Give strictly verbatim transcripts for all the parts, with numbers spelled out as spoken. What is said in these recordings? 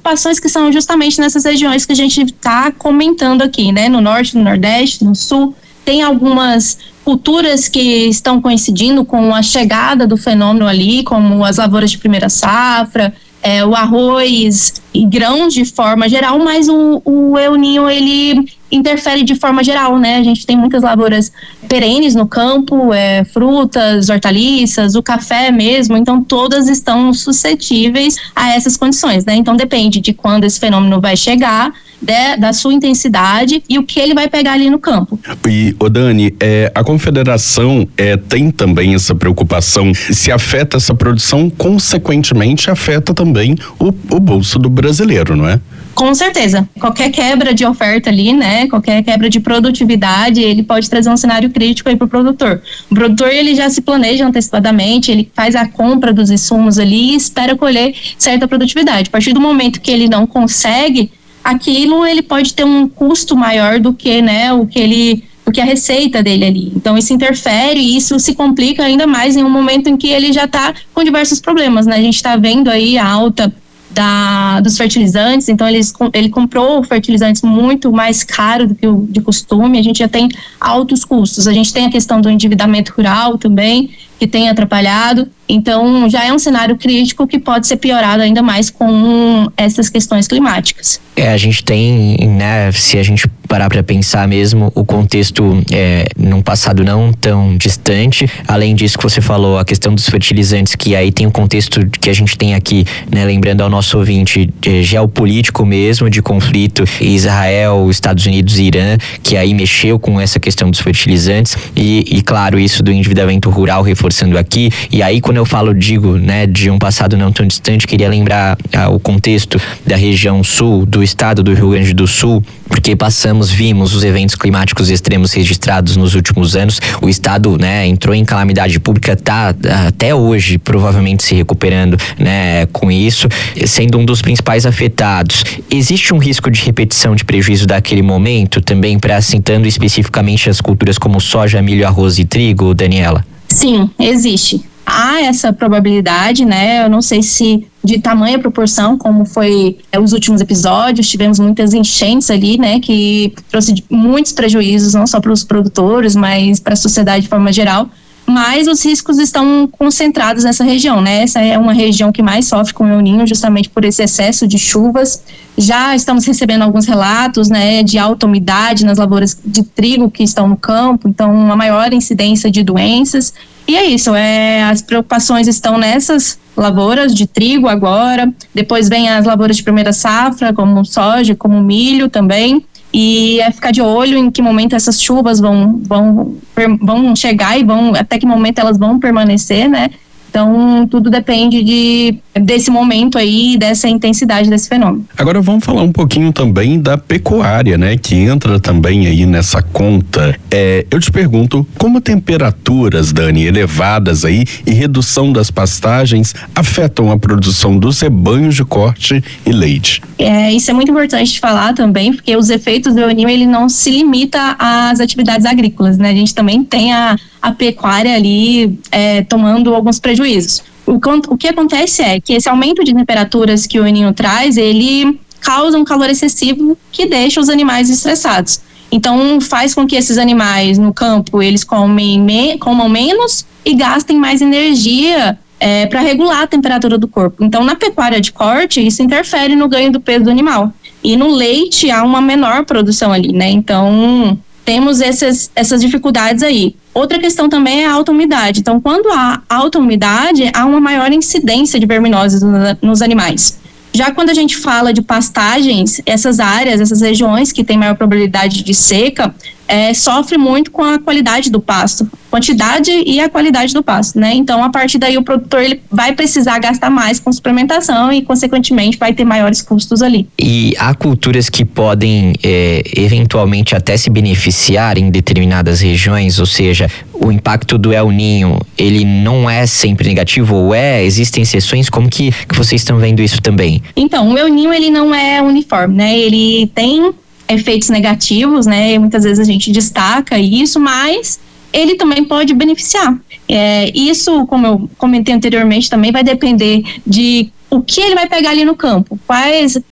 preocupações que são justamente nessas regiões que a gente está comentando aqui, né? No norte, no nordeste, no sul. Tem algumas culturas que estão coincidindo com a chegada do fenômeno ali, como as lavouras de primeira safra, é, o arroz e grãos de forma geral, mas o, o El Niño, ele interfere de forma geral, né? A gente tem muitas lavouras perenes no campo, é, frutas, hortaliças, o café mesmo, então todas estão suscetíveis a essas condições, né? Então depende de quando esse fenômeno vai chegar, De, da sua intensidade e o que ele vai pegar ali no campo. E, ô Dani, é, a Confederação é, tem também essa preocupação, se afeta essa produção, consequentemente afeta também o, o bolso do brasileiro, não é? Com certeza. Qualquer quebra de oferta ali, né, qualquer quebra de produtividade, ele pode trazer um cenário crítico aí para o produtor. O produtor, ele já se planeja antecipadamente, ele faz a compra dos insumos ali e espera colher certa produtividade. A partir do momento que ele não consegue aquilo, ele pode ter um custo maior do que, né, o que ele, do que a receita dele ali. Então isso interfere e isso se complica ainda mais em um momento em que ele já está com diversos problemas, né? A gente está vendo aí a alta da, dos fertilizantes, então eles, ele comprou fertilizantes muito mais caro do que o de costume, a gente já tem altos custos, a gente tem a questão do endividamento rural também, que tem atrapalhado, então já é um cenário crítico que pode ser piorado ainda mais com essas questões climáticas. É, a gente tem, né, se a gente parar para pensar mesmo, o contexto é, num passado não tão distante, além disso que você falou, a questão dos fertilizantes, que aí tem o contexto que a gente tem aqui, né, lembrando ao nosso ouvinte, é, geopolítico mesmo, de conflito Israel, Estados Unidos e Irã, que aí mexeu com essa questão dos fertilizantes e, e claro, isso do endividamento rural reforçando aqui, e aí quando eu falo, digo, né, de um passado não tão distante, queria lembrar ah, o contexto da região sul do estado do Rio Grande do Sul, porque passamos, vimos os eventos climáticos extremos registrados nos últimos anos, o estado, né, entrou em calamidade pública, tá até hoje provavelmente se recuperando, né, com isso, sendo um dos principais afetados. Existe um risco de repetição de prejuízo daquele momento também, para citando especificamente as culturas como soja, milho, arroz e trigo, Daniela? Sim, existe. Há essa probabilidade, né? Eu não sei se de tamanha proporção, como foi é, os últimos episódios, tivemos muitas enchentes ali, né? Que trouxe muitos prejuízos, não só para os produtores, mas para a sociedade de forma geral. Mas os riscos estão concentrados nessa região, né? Essa é uma região que mais sofre com o El Niño, justamente por esse excesso de chuvas. Já estamos recebendo alguns relatos, né, de alta umidade nas lavouras de trigo que estão no campo, então uma maior incidência de doenças. E é isso, é, as preocupações estão nessas lavouras de trigo agora, depois vem as lavouras de primeira safra, como soja, como milho também. E é ficar de olho em que momento essas chuvas vão, vão, vão chegar e vão, até que momento elas vão permanecer, né? Então, tudo depende de, desse momento aí, dessa intensidade desse fenômeno. Agora vamos falar um pouquinho também da pecuária, né? Que entra também aí nessa conta. É, eu te pergunto, como temperaturas, Dani, elevadas aí e redução das pastagens afetam a produção dos rebanhos de corte e leite? É, isso é muito importante de falar também, porque os efeitos do El Niño, ele não se limita às atividades agrícolas, né? A gente também tem a a pecuária ali é, tomando alguns prejuízos. O, o que acontece é que esse aumento de temperaturas que o El Niño traz, ele causa um calor excessivo que deixa os animais estressados. Então faz com que esses animais no campo, eles comem me, comam menos e gastem mais energia é, para regular a temperatura do corpo. Então na pecuária de corte, isso interfere no ganho do peso do animal. E no leite há uma menor produção ali, né? Então temos essas, essas dificuldades aí. Outra questão também é a alta umidade. Então, quando há alta umidade, há uma maior incidência de verminoses nos animais. Já quando a gente fala de pastagens, essas áreas, essas regiões que têm maior probabilidade de seca, é, sofre muito com a qualidade do pasto, quantidade e a qualidade do pasto, né? Então, a partir daí, o produtor ele vai precisar gastar mais com suplementação e, consequentemente, vai ter maiores custos ali. E há culturas que podem, é, eventualmente, até se beneficiar em determinadas regiões, ou seja, o impacto do El Niño, ele não é sempre negativo, ou é? Existem exceções? Como que, que vocês estão vendo isso também? Então, o El Niño, ele não é uniforme, né? Ele tem efeitos negativos, né? Muitas vezes a gente destaca isso, mas ele também pode beneficiar. É, isso, como eu comentei anteriormente, também vai depender de o que ele vai pegar ali no campo, quais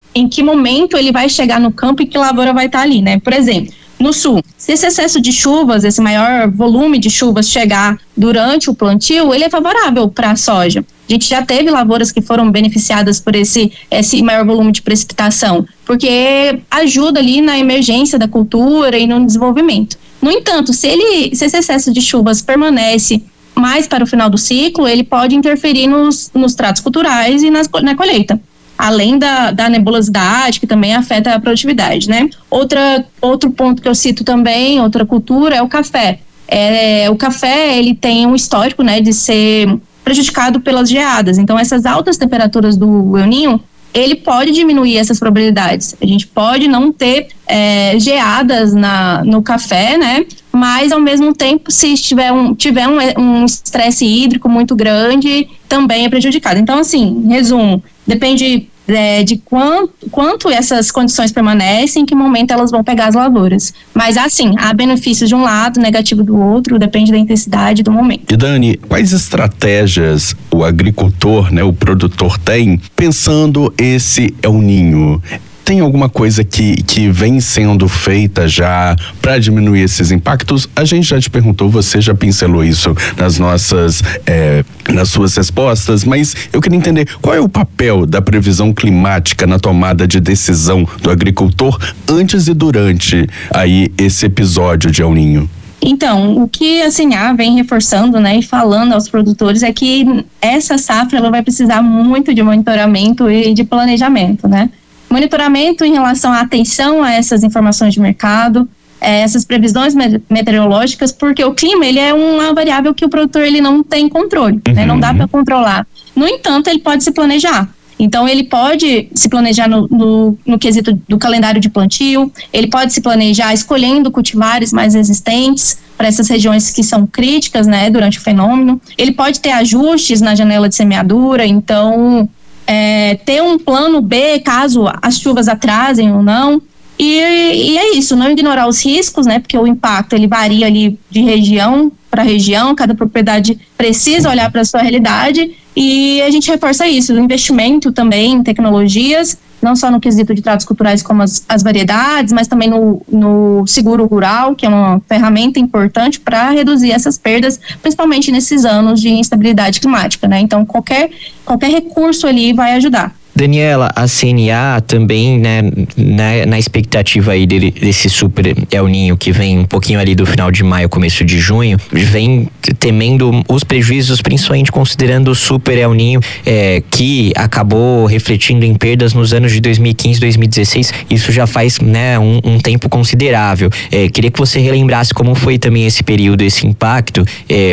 em que momento ele vai chegar no campo e que lavoura vai estar ali, né? Por exemplo, no sul, se esse excesso de chuvas, esse maior volume de chuvas chegar durante o plantio, ele é favorável para a soja. A gente já teve lavouras que foram beneficiadas por esse, esse maior volume de precipitação, porque ajuda ali na emergência da cultura e no desenvolvimento. No entanto, se, ele, se esse excesso de chuvas permanece mais para o final do ciclo, ele pode interferir nos, nos tratos culturais e nas, na colheita. Além da, da nebulosidade, que também afeta a produtividade, né? Outra, outro ponto que eu cito também, outra cultura, é o café. É, o café, ele tem um histórico, né, de ser prejudicado pelas geadas. Então, essas altas temperaturas do El Niño, ele pode diminuir essas probabilidades. A gente pode não ter é, geadas na, no café, né? Mas, ao mesmo tempo, se tiver um tiver um estresse hídrico muito grande, também é prejudicado. Então, assim, em resumo, depende é, de quanto, quanto essas condições permanecem, em que momento elas vão pegar as lavouras. Mas, assim, há benefícios de um lado, negativo do outro, depende da intensidade do momento. E Dani, quais estratégias o agricultor, né, o produtor tem pensando esse El Niño? Tem alguma coisa que, que vem sendo feita já para diminuir esses impactos? A gente já te perguntou, você já pincelou isso nas nossas, é, nas suas respostas, mas eu queria entender qual é o papel da previsão climática na tomada de decisão do agricultor antes e durante aí esse episódio de El Niño. Então, o que a Sinhá vem reforçando, né, e falando aos produtores é que essa safra ela vai precisar muito de monitoramento e de planejamento, né? Monitoramento em relação à atenção a essas informações de mercado, é, essas previsões meteorológicas, porque o clima ele é uma variável que o produtor ele não tem controle, uhum. né, não dá para controlar. No entanto, ele pode se planejar. Então, ele pode se planejar no, no, no quesito do calendário de plantio, ele pode se planejar escolhendo cultivares mais resistentes para essas regiões que são críticas, né, durante o fenômeno. Ele pode ter ajustes na janela de semeadura, então... É, ter um plano B caso as chuvas atrasem ou não, e, e é isso, não ignorar os riscos, né, porque o impacto ele varia ali de região para região, cada propriedade precisa olhar para a sua realidade, e a gente reforça isso, o investimento também em tecnologias, não só no quesito de tratos culturais como as, as variedades, mas também no, no seguro rural, que é uma ferramenta importante para reduzir essas perdas, principalmente nesses anos de instabilidade climática, né? Então, qualquer, qualquer recurso ali vai ajudar. Daniela, a C N A também, né, na, na expectativa aí dele, desse super El Niño que vem um pouquinho ali do final de maio, começo de junho, vem temendo os prejuízos, principalmente considerando o super El Niño, é, que acabou refletindo em perdas nos anos de dois mil e quinze, dois mil e dezesseis. Isso já faz, né, um, um tempo considerável. É, queria que você relembrasse como foi também esse período, esse impacto, é,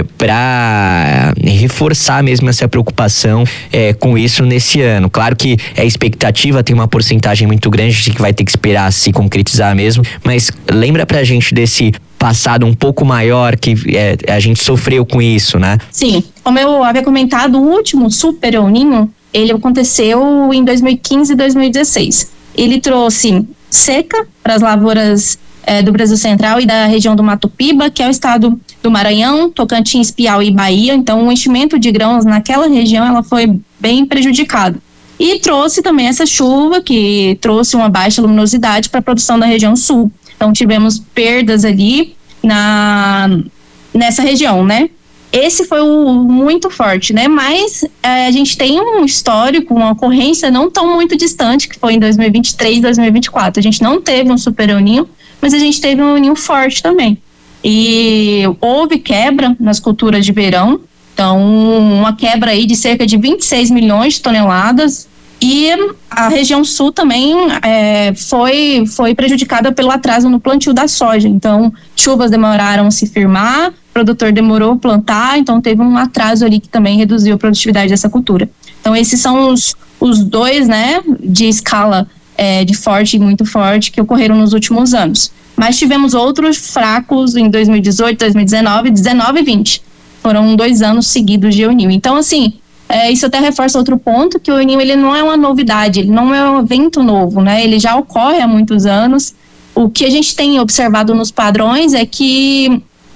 para reforçar mesmo essa preocupação é, com isso nesse ano. Claro que é expectativa, tem uma porcentagem muito grande de que vai ter que esperar se concretizar mesmo, mas lembra pra gente desse passado um pouco maior que é, a gente sofreu com isso, né? Sim, como eu havia comentado, o último super El Niño, ele aconteceu em dois mil e quinze e dois mil e dezesseis. Ele trouxe seca para as lavouras é, do Brasil Central e da região do Mato Piba, que é o estado do Maranhão, Tocantins, Piauí e Bahia. Então, o enchimento de grãos naquela região ela foi bem prejudicado. E trouxe também essa chuva, que trouxe uma baixa luminosidade para a produção da região sul. Então, tivemos perdas ali na, nessa região, né? Esse foi o muito forte, né? Mas é, a gente tem um histórico, uma ocorrência não tão muito distante, que foi em dois mil e vinte e três, dois mil e vinte e quatro. A gente não teve um super El Niño, mas a gente teve um El Niño forte também. E houve quebra nas culturas de verão. Então, uma quebra aí de cerca de vinte e seis milhões de toneladas. E a região sul também é, foi, foi prejudicada pelo atraso no plantio da soja. Então, chuvas demoraram a se firmar, o produtor demorou a plantar, então teve um atraso ali que também reduziu a produtividade dessa cultura. Então, esses são os, os dois, né, de escala é, de forte e muito forte que ocorreram nos últimos anos. Mas tivemos outros fracos em dois mil e dezoito, dois mil e dezenove, dezenove e vinte. Foram dois anos seguidos de El Niño. Então, assim, é, isso até reforça outro ponto, que o El Niño, ele não é uma novidade, ele não é um evento novo, né? Ele já ocorre há muitos anos. O que a gente tem observado nos padrões é que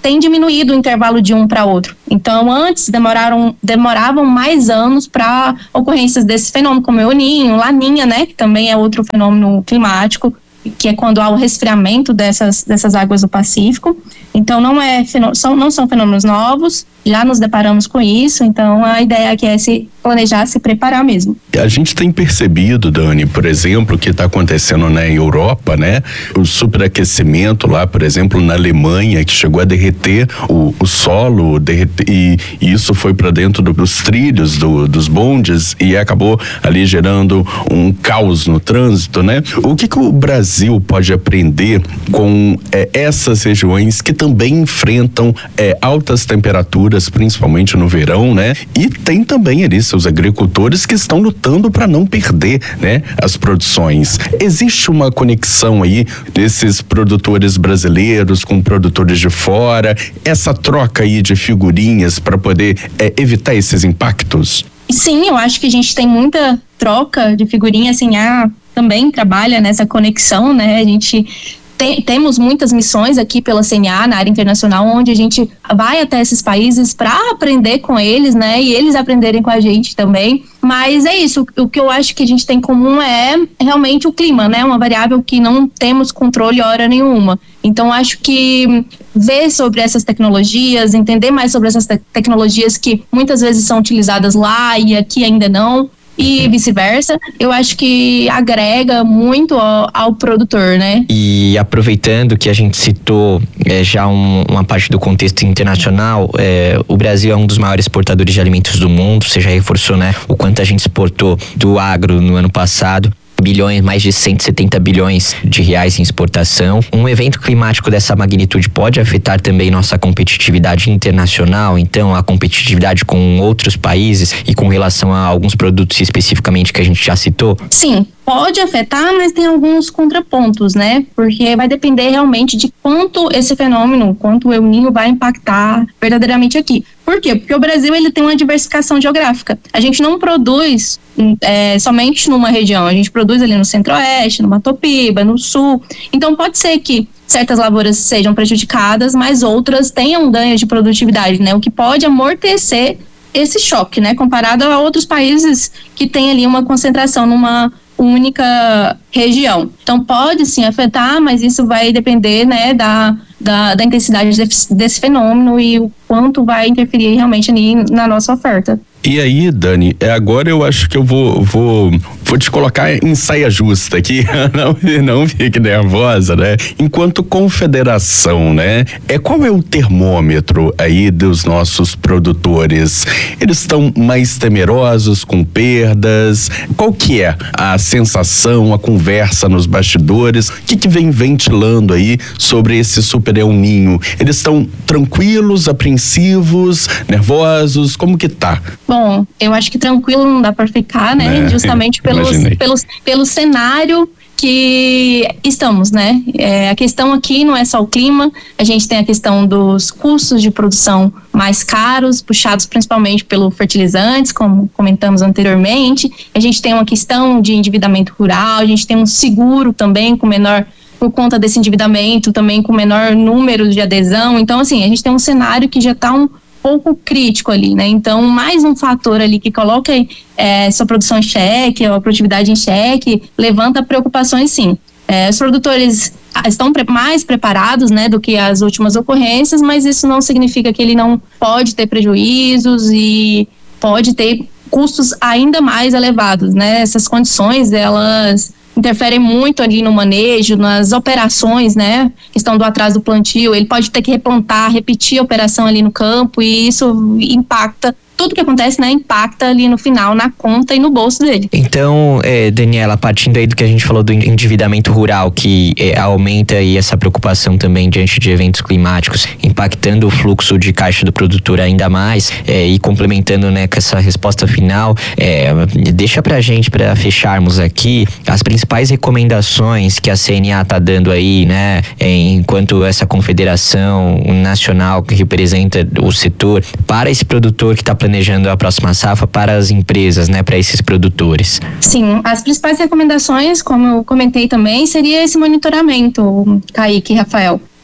tem diminuído o intervalo de um para outro. Então, antes demoraram, demoravam mais anos para ocorrências desse fenômeno, como El Niño, Laninha, né, que também é outro fenômeno climático, que é quando há o resfriamento dessas, dessas águas do Pacífico. Então, não, é, são, não são fenômenos novos, já nos deparamos com isso, então a ideia aqui é se planejar, se preparar mesmo. A gente tem percebido, Dani, por exemplo, o que está acontecendo na Europa, né? O superaquecimento lá, por exemplo, na Alemanha, que chegou a derreter o, o solo, derreter, e, e isso foi para dentro do, dos trilhos do, dos bondes e acabou ali gerando um caos no trânsito, né? O que que o Brasil pode aprender com é, essas regiões que também enfrentam é, altas temperaturas, principalmente no verão, né? E tem também ali seus agricultores que estão lutando para não perder, né, as produções. Existe uma conexão aí desses produtores brasileiros com produtores de fora, essa troca aí de figurinhas para poder é, evitar esses impactos? Sim, eu acho que a gente tem muita troca de figurinha, assim, a também trabalha nessa conexão, né? A gente Tem, temos muitas missões aqui pela C N A na área internacional, onde a gente vai até esses países para aprender com eles, né? E eles aprenderem com a gente também. Mas é isso, o que eu acho que a gente tem em comum é realmente o clima, né? Uma variável que não temos controle hora nenhuma. Então, acho que ver sobre essas tecnologias, entender mais sobre essas te- tecnologias que muitas vezes são utilizadas lá e aqui ainda não, e vice-versa, eu acho que agrega muito ao, ao produtor, né? E aproveitando que a gente citou é, já um, uma parte do contexto internacional, é, o Brasil é um dos maiores exportadores de alimentos do mundo. Você já reforçou, né, o quanto a gente exportou do agro no ano passado. Bilhões, mais de cento e setenta bilhões de reais em exportação. Um evento climático dessa magnitude pode afetar também nossa competitividade internacional, então a competitividade com outros países e com relação a alguns produtos especificamente que a gente já citou? Sim, pode afetar, mas tem alguns contrapontos, né? Porque vai depender realmente de quanto esse fenômeno, quanto o El Niño vai impactar verdadeiramente aqui. Por quê? Porque o Brasil ele tem uma diversificação geográfica. A gente não produz é, somente numa região, a gente produz ali no Centro-Oeste, no Mato Piba, no Sul. Então pode ser que certas lavouras sejam prejudicadas, mas outras tenham ganho de produtividade, né? O que pode amortecer esse choque, né? Comparado a outros países que têm ali uma concentração numa única região. Então pode sim afetar, mas isso vai depender, né, da, da, da intensidade desse, desse fenômeno e o quanto vai interferir realmente ali na nossa oferta. E aí, Dani, agora eu acho que eu vou, vou, vou te colocar em saia justa aqui, não, não fique nervosa, né? Enquanto confederação, né? É, qual é o termômetro aí dos nossos produtores? Eles estão mais temerosos com perdas? Qual que é a sensação, a conversa nos bastidores? O que que vem ventilando aí sobre esse super El Niño? Eles estão tranquilos, apreensivos, nervosos? Como que tá? Bom, eu acho que tranquilo não dá para ficar, né? É, justamente pelos, pelos, pelo cenário que estamos, né? É, a questão aqui não é só o clima, a gente tem a questão dos custos de produção mais caros, puxados principalmente pelos fertilizantes, como comentamos anteriormente. A gente tem uma questão de endividamento rural, a gente tem um seguro também com menor, por conta desse endividamento, também com menor número de adesão. Então, assim, a gente tem um cenário que já está um pouco crítico ali, né? Então, mais um fator ali que coloca é, sua produção em xeque, a produtividade em xeque, levanta preocupações, sim. É, os produtores estão pre- mais preparados, né, do que as últimas ocorrências, mas isso não significa que ele não pode ter prejuízos e pode ter custos ainda mais elevados, né? Essas condições, elas interferem muito ali no manejo, nas operações, né? Questão do atraso do plantio, ele pode ter que replantar, repetir a operação ali no campo e isso impacta. Tudo que acontece, né, impacta ali no final, na conta e no bolso dele. Então, é, Daniela, partindo aí do que a gente falou do endividamento rural, que é, aumenta aí essa preocupação também diante de eventos climáticos, impactando o fluxo de caixa do produtor ainda mais, é, e complementando, né, com essa resposta final, é, deixa pra gente, pra fecharmos aqui, as principais recomendações que a C N A tá dando aí, né, é, enquanto essa confederação nacional que representa o setor, para esse produtor que tá planejando a próxima safra, para as empresas, né, para esses produtores? Sim, as principais recomendações, como eu comentei também, seria esse monitoramento, Kaique e Rafael.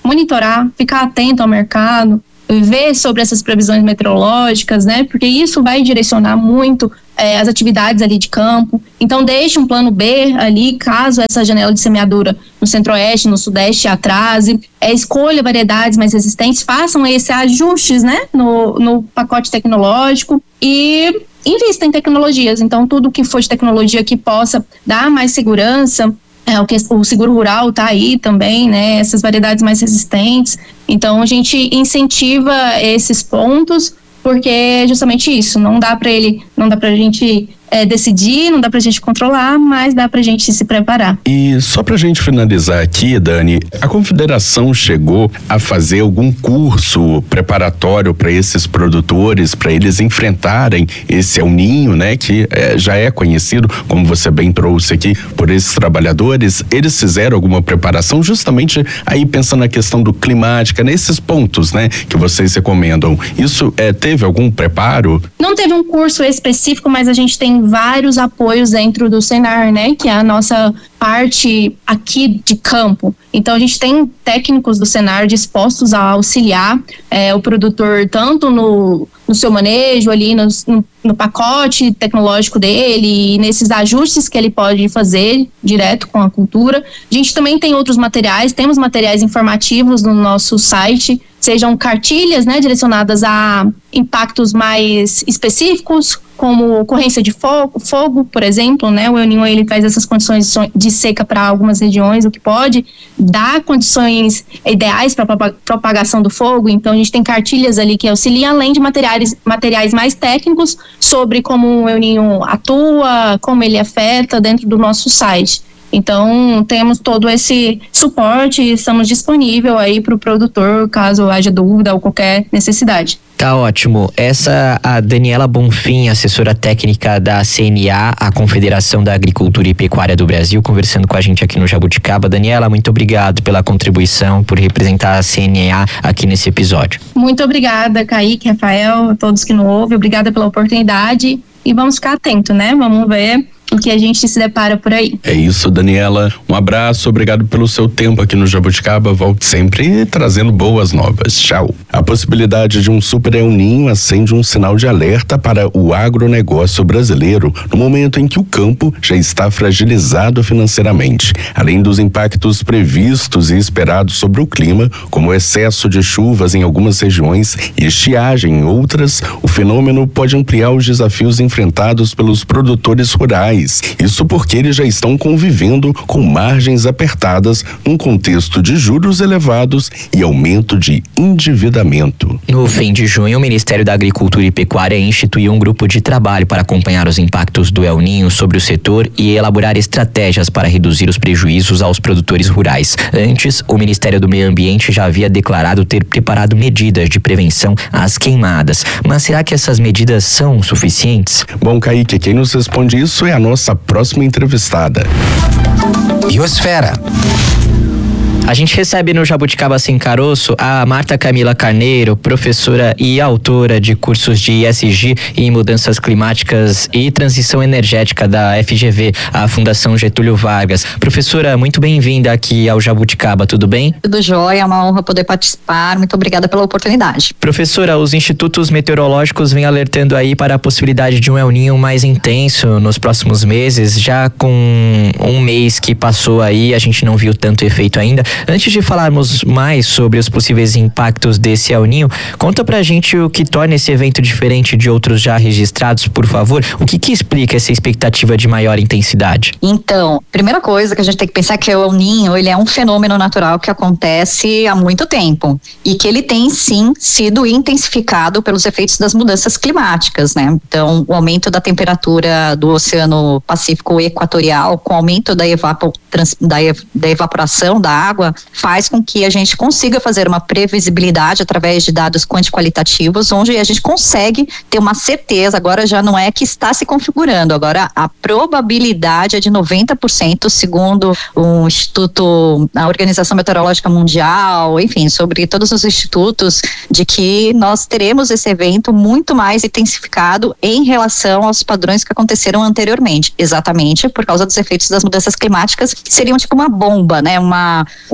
monitorar, ficar atento ao mercado, ver sobre essas previsões meteorológicas, né? Porque isso vai direcionar muito é, as atividades ali de campo. Então, deixe um plano B ali, caso essa janela de semeadura no centro-oeste, no sudeste atrase. É, escolha variedades mais resistentes, façam esses ajustes, né? No, no pacote tecnológico e invista em tecnologias. Então, tudo que for de tecnologia que possa dar mais segurança. É, o, que, o seguro rural está aí também, né? Essas variedades mais resistentes. Então, a gente incentiva esses pontos, porque é justamente isso. Não dá para ele, não dá para a gente é, decidir, não dá para a gente controlar, mas dá para a gente se preparar. E só para a gente finalizar aqui, Dani, a Confederação chegou a fazer algum curso preparatório para esses produtores, para eles enfrentarem esse El Niño, né? Que é, já é conhecido, como você bem trouxe aqui, por esses trabalhadores. Eles fizeram alguma preparação justamente aí pensando na questão do climática, nesses pontos, né? Que vocês recomendam. Isso é, teve algum preparo? Não teve um curso específico, mas a gente tem vários apoios dentro do Senar, né? Que é a nossa parte aqui de campo. Então, a gente tem técnicos do Senar dispostos a auxiliar é, o produtor tanto no, no seu manejo ali, no, no, no pacote tecnológico dele e nesses ajustes que ele pode fazer direto com a cultura. A gente também tem outros materiais, temos materiais informativos no nosso site, sejam cartilhas, né, direcionadas a impactos mais específicos, como ocorrência de fogo, fogo, por exemplo, né, o El Niño ele traz essas condições de seca para algumas regiões, o que pode dar condições ideais para a propagação do fogo. Então, a gente tem cartilhas ali que auxiliam, além de materiais, materiais mais técnicos sobre como o El Niño atua, como ele afeta dentro do nosso site. Então, temos todo esse suporte e estamos disponíveis aí para o produtor, caso haja dúvida ou qualquer necessidade. Tá ótimo. Essa a Daniela Bonfim, assessora técnica da C N A, a Confederação da Agricultura e Pecuária do Brasil, conversando com a gente aqui no Jabuticaba. Daniela, muito obrigado pela contribuição, por representar a C N A aqui nesse episódio. Muito obrigada, Kaique, Rafael, a todos que nos ouvem. Obrigada pela oportunidade e vamos ficar atentos, né? Vamos ver o que a gente se depara por aí. É isso, Daniela. Um abraço, obrigado pelo seu tempo aqui no Jabuticaba. Volte sempre trazendo boas novas. Tchau. A possibilidade de um super El Niño acende um sinal de alerta para o agronegócio brasileiro no momento em que o campo já está fragilizado financeiramente. Além dos impactos previstos e esperados sobre o clima, como o excesso de chuvas em algumas regiões e estiagem em outras, o fenômeno pode ampliar os desafios enfrentados pelos produtores rurais. Isso porque eles já estão convivendo com margens apertadas num contexto de juros elevados e aumento de endividamento. No fim de junho, o Ministério da Agricultura e Pecuária instituiu um grupo de trabalho para acompanhar os impactos do El Niño sobre o setor e elaborar estratégias para reduzir os prejuízos aos produtores rurais. Antes, o Ministério do Meio Ambiente já havia declarado ter preparado medidas de prevenção às queimadas. Mas será que essas medidas são suficientes? Bom, Kaique, quem nos responde isso é a nossa próxima entrevistada. Biosfera. A gente recebe no Jabuticaba Sem Caroço a Marta Camila Carneiro, professora e autora de cursos de E S G e mudanças climáticas e transição energética da F G V, a Fundação Getúlio Vargas. Professora, muito bem-vinda aqui ao Jabuticaba, tudo bem? Tudo jóia, é uma honra poder participar, muito obrigada pela oportunidade. Professora, os institutos meteorológicos vêm alertando aí para a possibilidade de um El Niño mais intenso nos próximos meses, já com um mês que passou aí, a gente não viu tanto efeito ainda. Antes de falarmos mais sobre os possíveis impactos desse El Niño, conta pra gente o que torna esse evento diferente de outros já registrados, por favor. O que que explica essa expectativa de maior intensidade? Então, primeira coisa que a gente tem que pensar é que o El Niño, ele é um fenômeno natural que acontece há muito tempo e que ele tem sim sido intensificado pelos efeitos das mudanças climáticas, né? Então, o aumento da temperatura do Oceano Pacífico Equatorial, com o aumento da, evapo, trans, da, da evaporação da água, faz com que a gente consiga fazer uma previsibilidade através de dados quanti-qualitativos, onde a gente consegue ter uma certeza, agora já não é que está se configurando, agora a probabilidade é de noventa por cento, segundo o Instituto, a Organização Meteorológica Mundial, enfim, sobre todos os institutos, de que nós teremos esse evento muito mais intensificado em relação aos padrões que aconteceram anteriormente, exatamente por causa dos efeitos das mudanças climáticas, que seriam tipo uma bomba, né, uma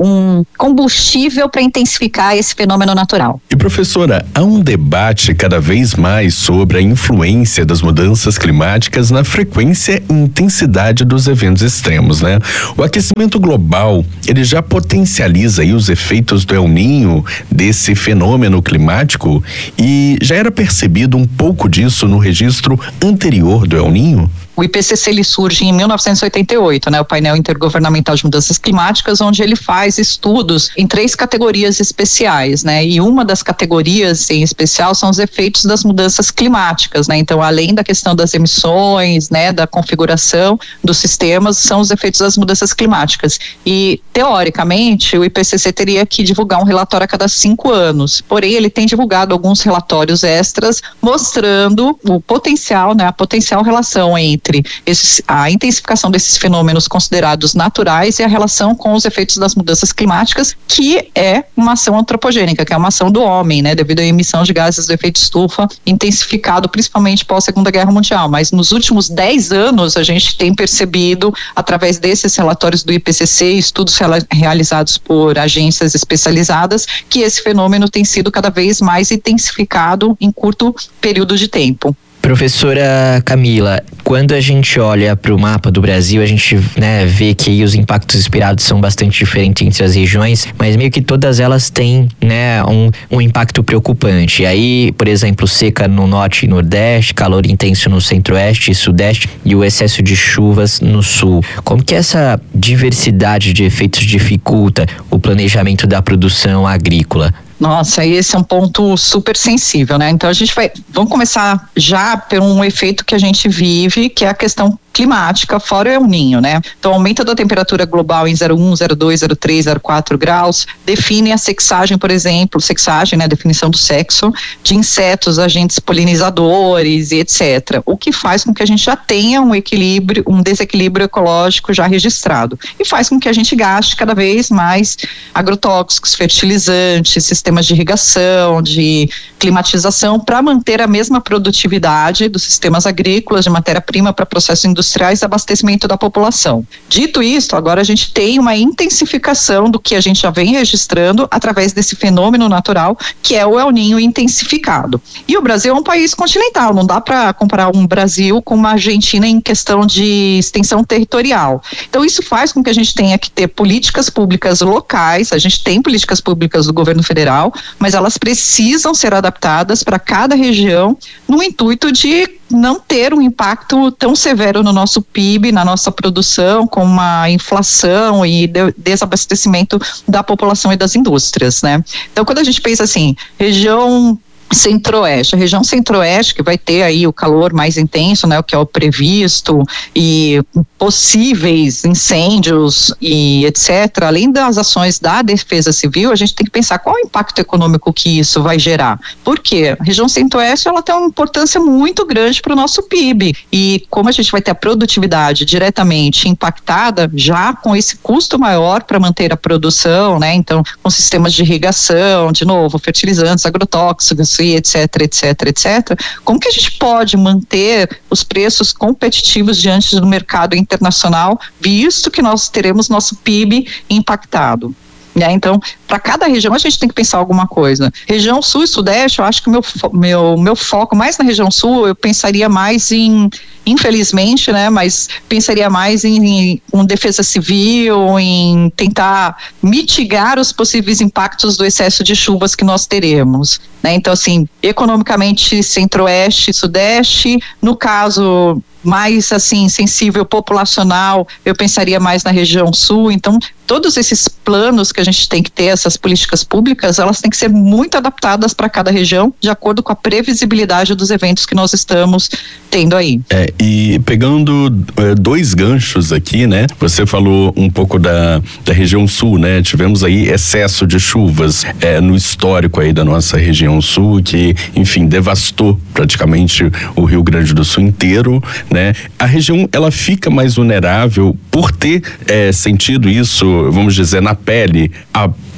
um combustível para intensificar esse fenômeno natural. E professora, há um debate cada vez mais sobre a influência das mudanças climáticas na frequência e intensidade dos eventos extremos, né? O aquecimento global, ele já potencializa aí os efeitos do El Niño, desse fenômeno climático, e já era percebido um pouco disso no registro anterior do El Niño? O I P C C ele surge em mil novecentos e oitenta e oito, né, o painel intergovernamental de mudanças climáticas, onde ele faz estudos em três categorias especiais, né, e uma das categorias em especial são os efeitos das mudanças climáticas, né, então além da questão das emissões, né, da configuração dos sistemas, são os efeitos das mudanças climáticas. E teoricamente o I P C C teria que divulgar um relatório a cada cinco anos, porém ele tem divulgado alguns relatórios extras mostrando o potencial, né, a potencial relação entre entre esses, a intensificação desses fenômenos considerados naturais e a relação com os efeitos das mudanças climáticas, que é uma ação antropogênica, que é uma ação do homem, né, devido à emissão de gases do efeito estufa, intensificado principalmente pós Segunda Guerra Mundial. Mas nos últimos dez anos a gente tem percebido, através desses relatórios do I P C C, estudos realizados por agências especializadas, que esse fenômeno tem sido cada vez mais intensificado em curto período de tempo. Professora Camila, quando a gente olha para o mapa do Brasil, a gente, né, vê que aí os impactos esperados são bastante diferentes entre as regiões, mas meio que todas elas têm, né, um, um impacto preocupante. E aí, por exemplo, seca no norte e nordeste, calor intenso no centro-oeste e sudeste e o excesso de chuvas no sul. Como que essa diversidade de efeitos dificulta o planejamento da produção agrícola? Nossa, esse é um ponto super sensível, né? Então a gente vai, vamos começar já por um efeito que a gente vive, que é a questão climática, fora o El Niño, né? Então, o aumento da temperatura global em zero vírgula um, zero vírgula dois, zero vírgula três, zero vírgula quatro graus define a sexagem, por exemplo, sexagem, né? A definição do sexo de insetos, agentes polinizadores e etcétera. O que faz com que a gente já tenha um equilíbrio, um desequilíbrio ecológico já registrado. E faz com que a gente gaste cada vez mais agrotóxicos, fertilizantes, sistemas de irrigação, de climatização, para manter a mesma produtividade dos sistemas agrícolas, de matéria-prima para processos industriais industriais e abastecimento da população. Dito isso, agora a gente tem uma intensificação do que a gente já vem registrando através desse fenômeno natural, que é o El Niño intensificado. E o Brasil é um país continental, não dá para comparar um Brasil com uma Argentina em questão de extensão territorial. Então isso faz com que a gente tenha que ter políticas públicas locais, a gente tem políticas públicas do governo federal, mas elas precisam ser adaptadas para cada região no intuito de não ter um impacto tão severo no nosso P I B, na nossa produção, com uma inflação e de, desabastecimento da população e das indústrias, né? Então, quando a gente pensa assim, região Centro-Oeste, a região Centro-Oeste que vai ter aí o calor mais intenso, né, o que é o previsto, e possíveis incêndios e etcétera. Além das ações da Defesa Civil, a gente tem que pensar qual é o impacto econômico que isso vai gerar. Por quê? A região Centro-Oeste, ela tem uma importância muito grande para o nosso P I B, e como a gente vai ter a produtividade diretamente impactada, já com esse custo maior para manter a produção, né, então com sistemas de irrigação, de novo, fertilizantes, agrotóxicos, etc, etc, etc, como que a gente pode manter os preços competitivos diante do mercado internacional, visto que nós teremos nosso P I B impactado? Né? Então, para cada região a gente tem que pensar alguma coisa. Região Sul e Sudeste, eu acho que o meu, meu, meu foco mais na região Sul, eu pensaria mais em, infelizmente, né, mas pensaria mais em, em, em defesa civil, em tentar mitigar os possíveis impactos do excesso de chuvas que nós teremos. Né? Então, assim, economicamente Centro-Oeste e Sudeste, no caso mais assim sensível populacional, eu pensaria mais na região Sul. Então, todos esses planos que a gente tem que ter, essas políticas públicas, elas têm que ser muito adaptadas para cada região, de acordo com a previsibilidade dos eventos que nós estamos tendo aí. É, e pegando é, dois ganchos aqui, né? Você falou um pouco da, da região Sul, né? Tivemos aí excesso de chuvas é, no histórico aí da nossa região Sul, que, enfim, devastou praticamente o Rio Grande do Sul inteiro, né? A região, ela fica mais vulnerável por ter é, sentido isso, vamos dizer, na pele, a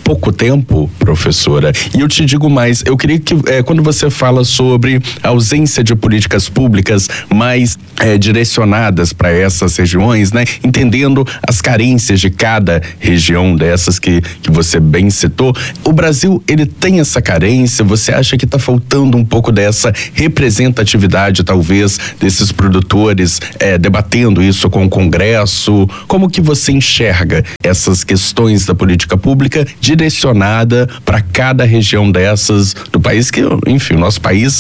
pouco tempo, professora. E eu te digo mais, eu queria que é, quando você fala sobre a ausência de políticas públicas mais é, direcionadas para essas regiões, né? Entendendo as carências de cada região dessas que, que você bem citou, o Brasil, ele tem essa carência? Você acha que está faltando um pouco dessa representatividade, talvez, desses produtores é, debatendo isso com o Congresso? Como que você enxerga essas questões da política pública direcionada para cada região dessas do país, que, enfim, o nosso país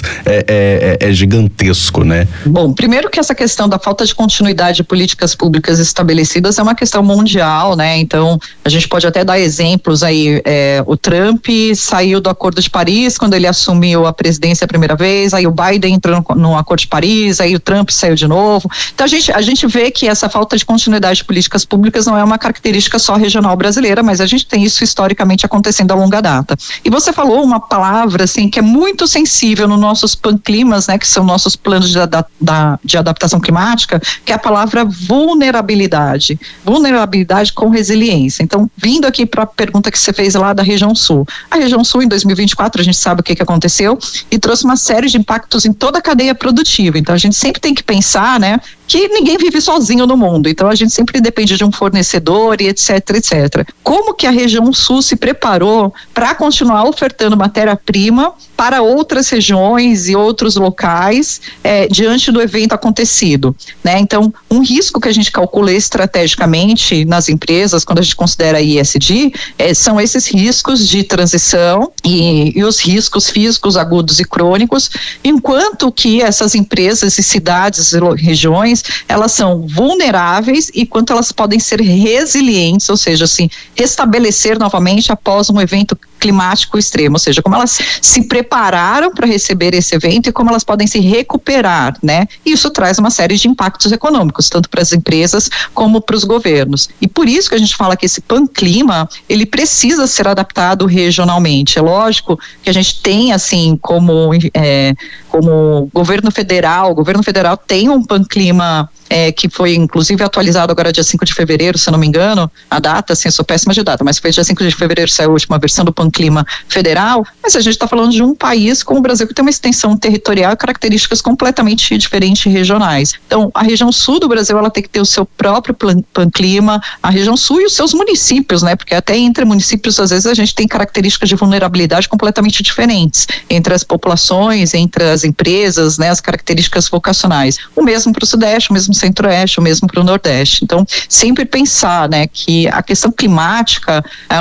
é, é, é gigantesco, né? Bom, primeiro que essa questão da falta de continuidade de políticas públicas estabelecidas é uma questão mundial, né? Então, a gente pode até dar exemplos aí, é, o Trump saiu do Acordo de Paris quando ele assumiu a presidência a primeira vez, aí o Biden entrou no, no Acordo de Paris, aí o Trump saiu de novo. Então, a gente, a gente vê que essa falta de continuidade de políticas públicas não é uma característica só regional brasileira, mas a gente tem isso historicamente acontecendo a longa data. E você falou uma palavra, assim, que é muito sensível nos nossos panclimas, né, que são nossos planos de, da, da, de adaptação climática, que é a palavra vulnerabilidade. Vulnerabilidade com resiliência. Então, vindo aqui para a pergunta que você fez lá da região sul. A região sul, em dois mil e vinte e quatro, a gente sabe o que, que aconteceu e trouxe uma série de impactos em toda a cadeia produtiva. Então, a gente sempre tem que pensar, né, que ninguém vive sozinho no mundo, então a gente sempre depende de um fornecedor e etc, etcétera. Como que a região sul se preparou para continuar ofertando matéria-prima para outras regiões e outros locais é, diante do evento acontecido, né? Então, um risco que a gente calcula estrategicamente nas empresas, quando a gente considera E S G, é, são esses riscos de transição e, e os riscos físicos agudos e crônicos, enquanto que essas empresas e cidades e regiões, elas são vulneráveis e quanto elas podem ser resilientes, ou seja, assim, restabelecer novamente após um evento climático extremo, ou seja, como elas se prepararam para receber esse evento e como elas podem se recuperar, né? Isso traz uma série de impactos econômicos, tanto para as empresas como para os governos. E por isso que a gente fala que esse panclima, ele precisa ser adaptado regionalmente. É lógico que a gente tem, assim, como, é, como governo federal, o governo federal tem um panclima É, que foi inclusive atualizado agora dia cinco de fevereiro, se eu não me engano, a data, assim, eu sou péssima de data, mas foi dia cinco de fevereiro, saiu a última versão do Panclima Federal, mas a gente está falando de um país como o Brasil que tem uma extensão territorial e características completamente diferentes regionais. Então, a região sul do Brasil, ela tem que ter o seu próprio Panclima, a região sul e os seus municípios, né, porque até entre municípios, às vezes, a gente tem características de vulnerabilidade completamente diferentes, entre as populações, entre as empresas, né, as características vocacionais. O mesmo para o Sudeste, o mesmo Centro-Oeste, ou mesmo para o Nordeste. Então, sempre pensar, né, que a questão climática,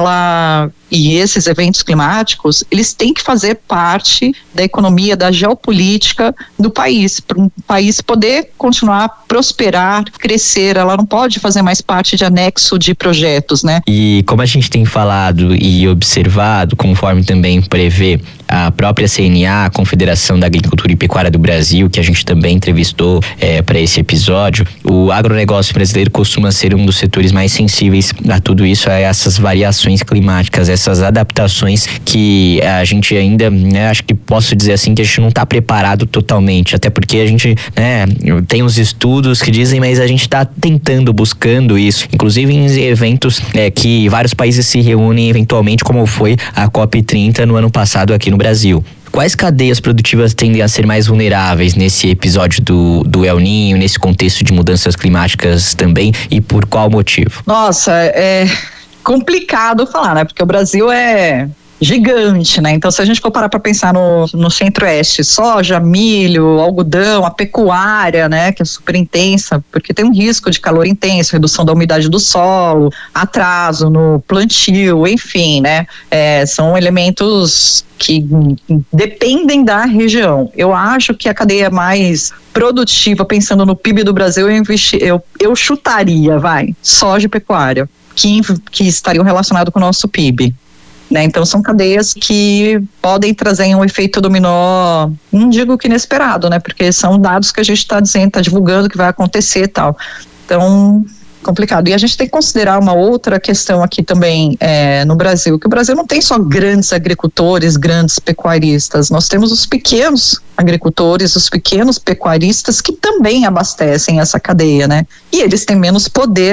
ela e esses eventos climáticos, eles têm que fazer parte da economia, da geopolítica do país, para um país poder continuar a prosperar, crescer. Ela não pode fazer mais parte de anexo de projetos, né? E como a gente tem falado e observado, conforme também prevê a própria C N A, a Confederação da Agricultura e Pecuária do Brasil, que a gente também entrevistou é, para esse episódio, o agronegócio brasileiro costuma ser um dos setores mais sensíveis a tudo isso, a essas variações climáticas, essas adaptações que a gente ainda, né, acho que posso dizer assim, que a gente não está preparado totalmente, até porque a gente, né, tem os estudos que dizem, mas a gente está tentando, buscando isso, inclusive em eventos é, que vários países se reúnem eventualmente, como foi a COP trinta no ano passado aqui no Brasil. Quais cadeias produtivas tendem a ser mais vulneráveis nesse episódio do, do El Niño, nesse contexto de mudanças climáticas também, e por qual motivo? Nossa, é complicado falar, né? Porque o Brasil é gigante, né? Então, se a gente for parar para pensar no, no Centro-Oeste, soja, milho, algodão, a pecuária, né? Que é super intensa, porque tem um risco de calor intenso, redução da umidade do solo, atraso no plantio, enfim, né? É, são elementos que dependem da região. Eu acho que a cadeia mais produtiva, pensando no P I B do Brasil, eu, investi, eu, eu chutaria, vai, soja e pecuária, que, que estariam relacionados com o nosso P I B. Né? Então são cadeias que podem trazer um efeito dominó, não digo que inesperado, né? Porque são dados que a gente está dizendo, está divulgando que vai acontecer e tal. Então, complicado. E a gente tem que considerar uma outra questão aqui também é, no Brasil, que o Brasil não tem só grandes agricultores, grandes pecuaristas, nós temos os pequenos agricultores, os pequenos pecuaristas que também abastecem essa cadeia, né? E eles têm menos poder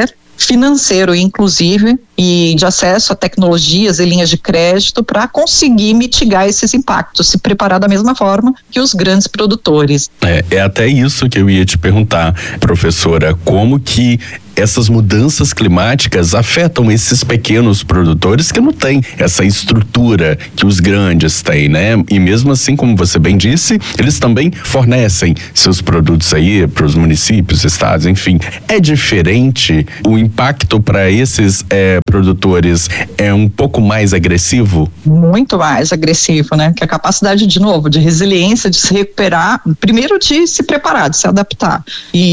financeiro, inclusive, e de acesso a tecnologias e linhas de crédito para conseguir mitigar esses impactos, se preparar da mesma forma que os grandes produtores. É, é até isso que eu ia te perguntar, professora, como que essas mudanças climáticas afetam esses pequenos produtores que não têm essa estrutura que os grandes têm, né? E mesmo assim, como você bem disse, eles também fornecem seus produtos aí para os municípios, estados, enfim. É diferente? O impacto para esses é, produtores é um pouco mais agressivo? Muito mais agressivo, né? Que a capacidade, de novo, de resiliência, de se recuperar, primeiro de se preparar, de se adaptar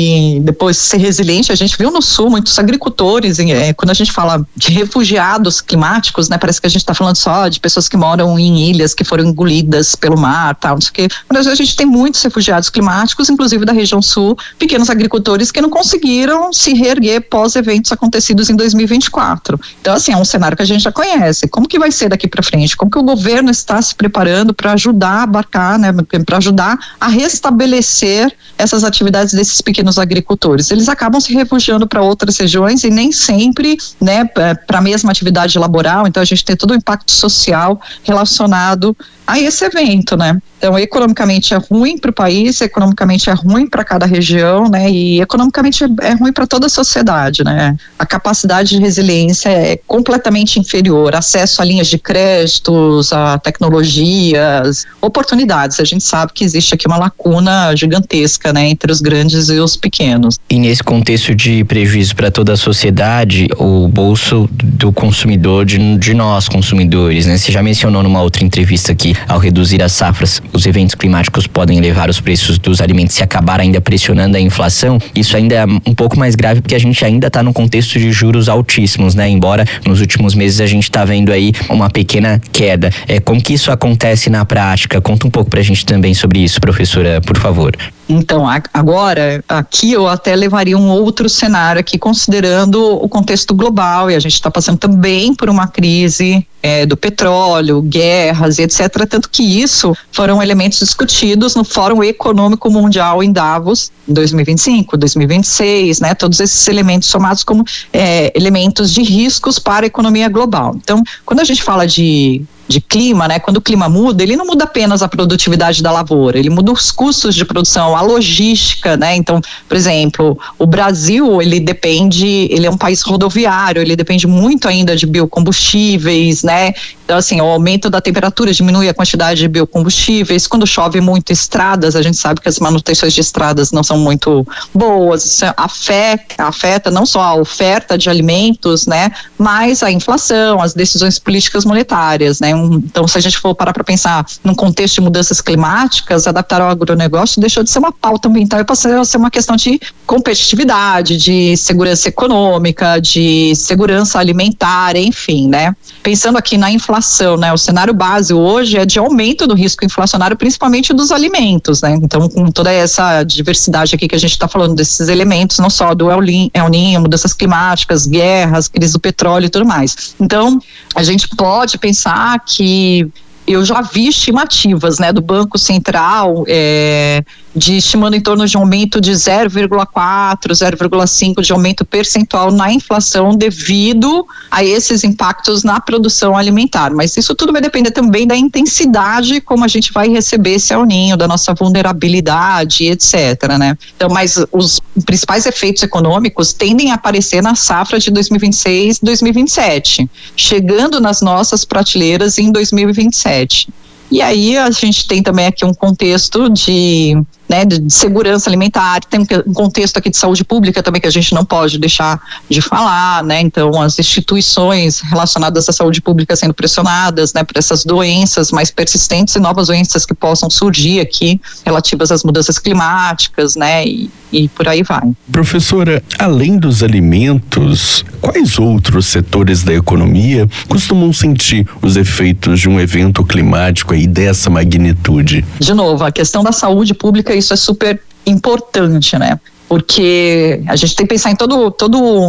e depois ser resiliente. A gente viu no Sul muitos agricultores, é, quando a gente fala de refugiados climáticos, né? Parece que a gente está falando só de pessoas que moram em ilhas que foram engolidas pelo mar, tal, não sei o quê. Mas a gente tem muitos refugiados climáticos, inclusive da região Sul, pequenos agricultores que não conseguiram se reerguer pós eventos acontecidos em dois mil e vinte e quatro. Então, assim, é um cenário que a gente já conhece. Como que vai ser daqui para frente? Como que o governo está se preparando para ajudar a abarcar, né? Para ajudar a restabelecer essas atividades desses pequenos agricultores? Eles acabam se refugiando para outras regiões e nem sempre, né, para a mesma atividade laboral. Então a gente tem todo o impacto social relacionado a esse evento, né? Então, economicamente é ruim para o país, economicamente é ruim para cada região, né? E economicamente é, é ruim para toda a sociedade, né? A capacidade de resiliência é completamente inferior. Acesso a linhas de créditos, a tecnologias, oportunidades. A gente sabe que existe aqui uma lacuna gigantesca, né? Entre os grandes e os pequenos. E nesse contexto de prejuízo para toda a sociedade, o bolso do consumidor, de, de nós consumidores, né? Você já mencionou numa outra entrevista que ao reduzir as safras, os eventos climáticos podem elevar os preços dos alimentos e acabar ainda pressionando a inflação. Isso ainda é um pouco mais grave porque a gente ainda está num contexto de juros altíssimos, né? Embora nos últimos meses a gente está vendo aí uma pequena queda. É, como que isso acontece na prática? Conta um pouco pra gente também sobre isso, professora, por favor. Então, agora, aqui eu até levaria um outro cenário aqui, considerando o contexto global, e a gente está passando também por uma crise é, do petróleo, guerras e etcétera. Tanto que isso foram elementos discutidos no Fórum Econômico Mundial em Davos, em dois mil e vinte e cinco, dois mil e vinte e seis, né? Todos esses elementos somados como é, elementos de riscos para a economia global. Então, quando a gente fala de de clima, né? Quando o clima muda, ele não muda apenas a produtividade da lavoura, ele muda os custos de produção, a logística, né? Então, por exemplo, o Brasil, ele depende, ele é um país rodoviário, ele depende muito ainda de biocombustíveis, né? Então, assim, o aumento da temperatura diminui a quantidade de biocombustíveis. Quando chove muito, estradas, a gente sabe que as manutenções de estradas não são muito boas. Isso afeta, afeta não só a oferta de alimentos, né? Mas a inflação, as decisões políticas monetárias, né? Então, se a gente for parar para pensar num contexto de mudanças climáticas, adaptar ao agronegócio deixou de ser uma pauta ambiental e passou a ser uma questão de competitividade, de segurança econômica, de segurança alimentar, enfim, né? Pensando aqui na inflação, né? O cenário base hoje é de aumento do risco inflacionário, principalmente dos alimentos, né? Então, com toda essa diversidade aqui que a gente está falando desses elementos, não só do El Niño, mudanças climáticas, guerras, crise do petróleo e tudo mais. Então, a gente pode pensar que eu já vi estimativas, né, do Banco Central, é, de estimando em torno de um aumento de zero vírgula quatro, zero vírgula cinco de aumento percentual na inflação devido a esses impactos na produção alimentar. Mas isso tudo vai depender também da intensidade como a gente vai receber esse El Niño, da nossa vulnerabilidade, etcétera, né? Então, mas os principais efeitos econômicos tendem a aparecer na safra de dois mil e vinte e seis, dois mil e vinte e sete, chegando nas nossas prateleiras em dois mil e vinte e sete. E aí a gente tem também aqui um contexto de, né, de segurança alimentar, tem um contexto aqui de saúde pública também que a gente não pode deixar de falar, né? Então, as instituições relacionadas à saúde pública sendo pressionadas, né, por essas doenças mais persistentes e novas doenças que possam surgir aqui relativas às mudanças climáticas, né? E, e por aí vai. Professora, além dos alimentos, quais outros setores da economia costumam sentir os efeitos de um evento climático aí dessa magnitude? De novo, a questão da saúde pública, isso é super importante, né? Porque a gente tem que pensar em todo, todo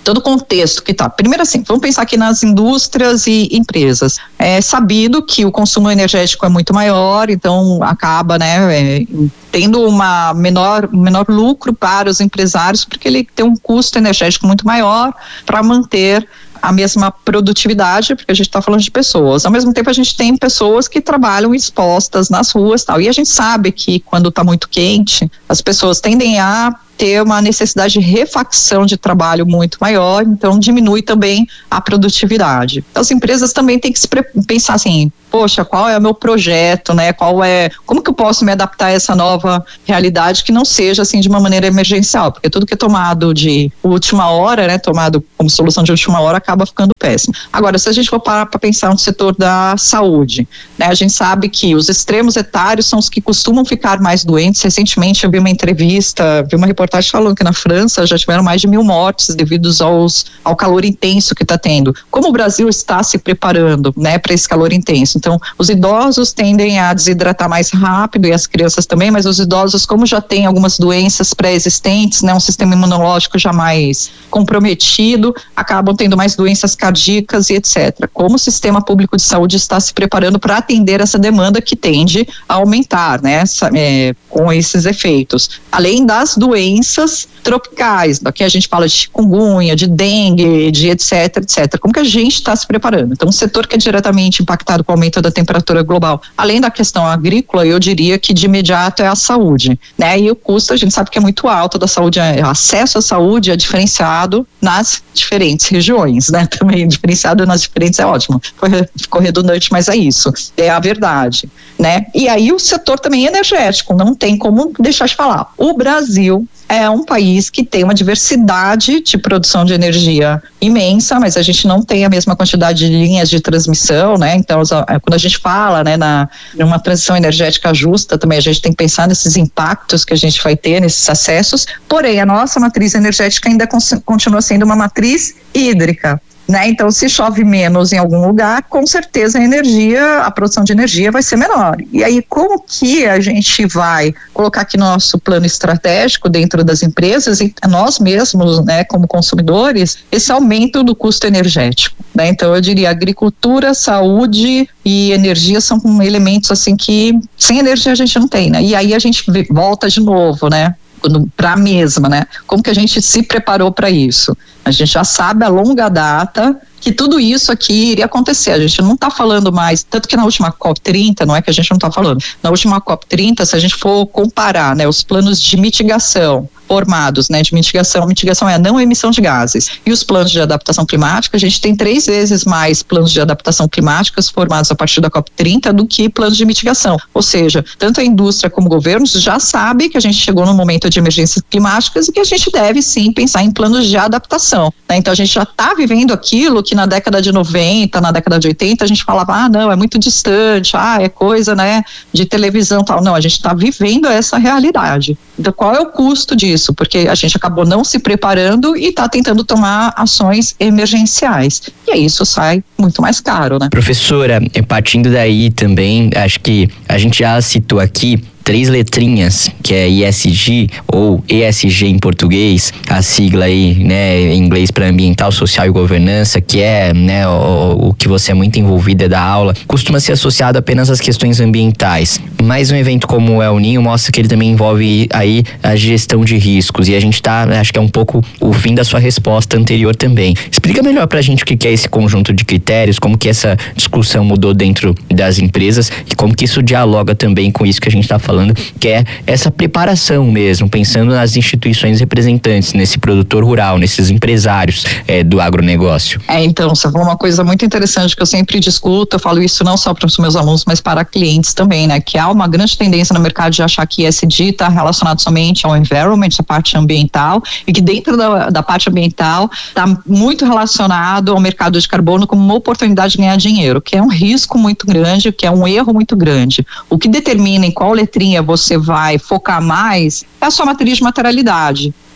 todo o contexto que tá. Primeiro assim, vamos pensar aqui nas indústrias e empresas. É sabido que o consumo energético é muito maior, então acaba, né, é, tendo uma menor, menor lucro para os empresários, porque ele tem um custo energético muito maior para manter a mesma produtividade, porque a gente está falando de pessoas. Ao mesmo tempo, a gente tem pessoas que trabalham expostas nas ruas, tal. E a gente sabe que quando está muito quente, as pessoas tendem a ter uma necessidade de refacção de trabalho muito maior, então diminui também a produtividade. As empresas também têm que se pensar assim, poxa, qual é o meu projeto, né? Qual é, como que eu posso me adaptar a essa nova realidade que não seja assim de uma maneira emergencial, porque tudo que é tomado de última hora, né, tomado como solução de última hora, acaba ficando péssimo. Agora, se a gente for parar para pensar no setor da saúde, né, a gente sabe que os extremos etários são os que costumam ficar mais doentes. Recentemente eu vi uma entrevista, vi uma reportagem falando que na França já tiveram mais de mil mortes devido aos, ao calor intenso que está tendo. Como o Brasil está se preparando, né, para esse calor intenso? Então, os idosos tendem a desidratar mais rápido e as crianças também, mas os idosos, como já têm algumas doenças pré-existentes, né, um sistema imunológico já mais comprometido, acabam tendo mais doenças cardíacas e etcétera. Como o sistema público de saúde está se preparando para atender essa demanda que tende a aumentar, né, essa, é, com esses efeitos. Além das doenças tropicais, daqui a gente fala de chikungunya, de dengue, de etc, etcétera. Como que a gente está se preparando? Então, um setor que é diretamente impactado com o aumento da temperatura global, além da questão agrícola, eu diria que de imediato é a saúde, né? E o custo, a gente sabe que é muito alto da saúde, o acesso à saúde é diferenciado nas diferentes regiões, né? Também diferenciado nas diferentes é ótimo, ficou redundante, mas é isso, é a verdade, né? E aí o setor também energético, não tem como deixar de falar. O Brasil é um país que tem uma diversidade de produção de energia imensa, mas a gente não tem a mesma quantidade de linhas de transmissão, né? Então, quando a gente fala, né, na uma transição energética justa, também a gente tem que pensar nesses impactos que a gente vai ter nesses acessos. Porém, a nossa matriz energética ainda continua sendo uma matriz hídrica, né? Então, se chove menos em algum lugar, com certeza a energia, a produção de energia vai ser menor. E aí, como que a gente vai colocar aqui nosso plano estratégico dentro das empresas e nós mesmos, né, como consumidores, esse aumento do custo energético, né? Então, eu diria agricultura, saúde e energia são elementos assim que sem energia a gente não tem, né? E aí a gente volta de novo, né, para a mesma, né? Como que a gente se preparou para isso? A gente já sabe a longa data que tudo isso aqui iria acontecer. A gente não está falando mais, tanto que na última COP trinta, não é que a gente não está falando, na última COP trinta, se a gente for comparar, né, os planos de mitigação formados, né, de mitigação, mitigação é a não emissão de gases, e os planos de adaptação climática, a gente tem três vezes mais planos de adaptação climáticas formados a partir da COP trinta do que planos de mitigação. Ou seja, tanto a indústria como o governo já sabe que a gente chegou num momento de emergências climáticas e que a gente deve sim pensar em planos de adaptação, né? Então a gente já está vivendo aquilo que na década de noventa, na década de oitenta a gente falava, ah não, é muito distante, ah é coisa, né, de televisão, tal. Não, a gente está vivendo essa realidade. Então qual é o custo disso? Porque a gente acabou não se preparando e está tentando tomar ações emergenciais. E aí isso sai muito mais caro, né? Professora, partindo daí também, acho que a gente já citou aqui três letrinhas, que é E S G ou E S G em português, a sigla aí, né, em inglês para ambiental, social e governança, que é, né, o, o que você é muito envolvida da aula, costuma ser associado apenas às questões ambientais. Mas um evento como o El Niño mostra que ele também envolve aí a gestão de riscos, e a gente tá, acho que é um pouco o fim da sua resposta anterior também. Explica melhor pra gente o que é esse conjunto de critérios, como que essa discussão mudou dentro das empresas e como que isso dialoga também com isso que a gente tá falando falando, que é essa preparação mesmo, pensando nas instituições representantes, nesse produtor rural, nesses empresários é, do agronegócio. É, então, você falou uma coisa muito interessante que eu sempre discuto, eu falo isso não só para os meus alunos, mas para clientes também, né, que há uma grande tendência no mercado de achar que E S G está relacionado somente ao environment, a parte ambiental, e que dentro da, da parte ambiental está muito relacionado ao mercado de carbono como uma oportunidade de ganhar dinheiro, que é um risco muito grande, que é um erro muito grande. O que determina em qual letrinha você vai focar mais é a sua matriz de materialidade.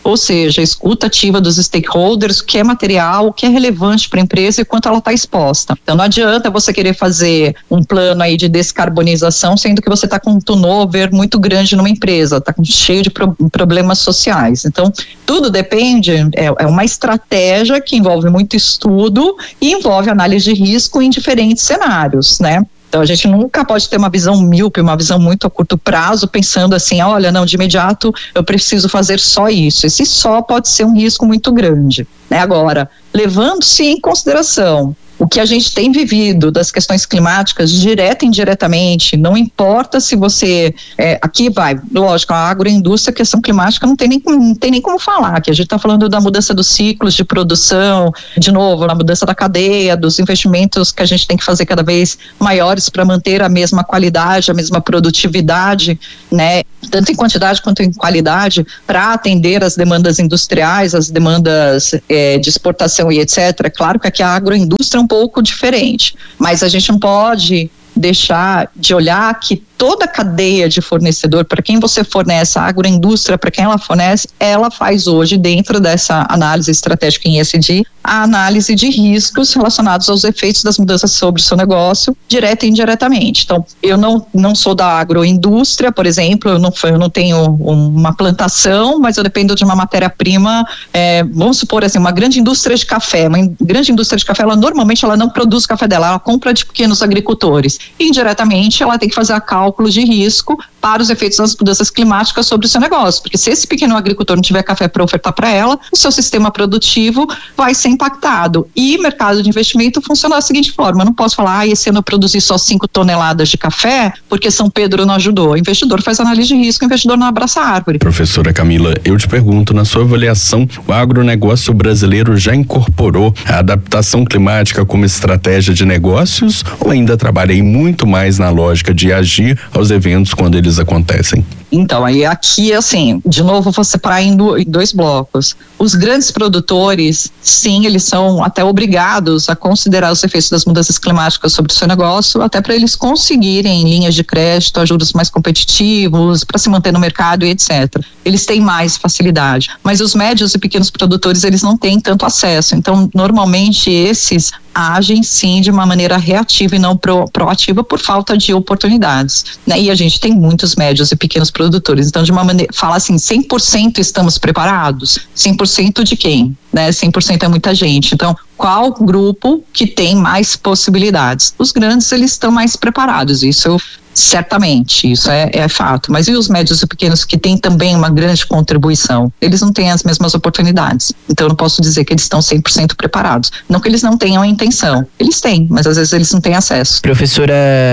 ou seja, escuta ativa dos stakeholders, o que é material, o que é relevante para a empresa e quanto ela está exposta. Então não adianta você querer fazer um plano aí de descarbonização, sendo que você está com um turnover muito grande numa empresa, está cheio de pro- problemas sociais. Então tudo depende, é, é uma estratégia que envolve muito estudo e envolve análise de risco em diferentes cenários, né? Então a gente nunca pode ter uma visão míope, uma visão muito a curto prazo, pensando assim, olha, não, de imediato eu preciso fazer só isso. Esse só pode ser um risco muito grande, né? Agora, levando-se em consideração o que a gente tem vivido das questões climáticas, direta e indiretamente, não importa se você, é, aqui vai, lógico, a agroindústria, a questão climática não tem nem, não tem nem como falar, que a gente está falando da mudança dos ciclos de produção, de novo, na mudança da cadeia, dos investimentos que a gente tem que fazer cada vez maiores para manter a mesma qualidade, a mesma produtividade, né, tanto em quantidade quanto em qualidade, para atender as demandas industriais, as demandas é, de exportação e etcétera. Claro que aqui a agroindústria é um pouco diferente, mas a gente não pode deixar de olhar que toda a cadeia de fornecedor, para quem você fornece, a agroindústria, para quem ela fornece, ela faz hoje, dentro dessa análise estratégica em E S G, a análise de riscos relacionados aos efeitos das mudanças sobre o seu negócio, direta e indiretamente. Então, eu não, não sou da agroindústria, por exemplo, eu não, eu não tenho uma plantação, mas eu dependo de uma matéria-prima, é, vamos supor assim, uma grande indústria de café, uma grande indústria de café, ela normalmente ela não produz o café dela, ela compra de pequenos agricultores. E, indiretamente, ela tem que fazer a cálculo de risco para os efeitos das mudanças climáticas sobre o seu negócio, porque se esse pequeno agricultor não tiver café para ofertar para ela, o seu sistema produtivo vai ser impactado. E mercado de investimento funciona da seguinte forma, eu não posso falar, ah, esse ano eu produzi só cinco toneladas de café, porque São Pedro não ajudou. O investidor faz análise de risco, o investidor não abraça a árvore. Professora Camila, eu te pergunto, na sua avaliação, o agronegócio brasileiro já incorporou a adaptação climática como estratégia de negócios ou ainda trabalha aí muito mais na lógica de agir aos eventos quando eles acontecem? Então, aí aqui, assim, de novo, vou separar em dois blocos. Os grandes produtores, sim, eles são até obrigados a considerar os efeitos das mudanças climáticas sobre o seu negócio, até para eles conseguirem linhas de crédito, a juros mais competitivos, para se manter no mercado e etcétera. Eles têm mais facilidade. Mas os médios e pequenos produtores, eles não têm tanto acesso. Então, normalmente, esses agem sim de uma maneira reativa e não pro, proativa por falta de oportunidades, né? E a gente tem muitos médios e pequenos produtores, então de uma maneira, fala assim, cem por cento estamos preparados? cem por cento de quem? Né? cem por cento é muita gente, então qual grupo que tem mais possibilidades? Os grandes, eles estão mais preparados, isso certamente, isso é, é fato, mas e os médios e pequenos que têm também uma grande contribuição? Eles não têm as mesmas oportunidades, então eu não posso dizer que eles estão cem por cento preparados, não que eles não tenham a intenção, eles têm, mas às vezes eles não têm acesso. Professora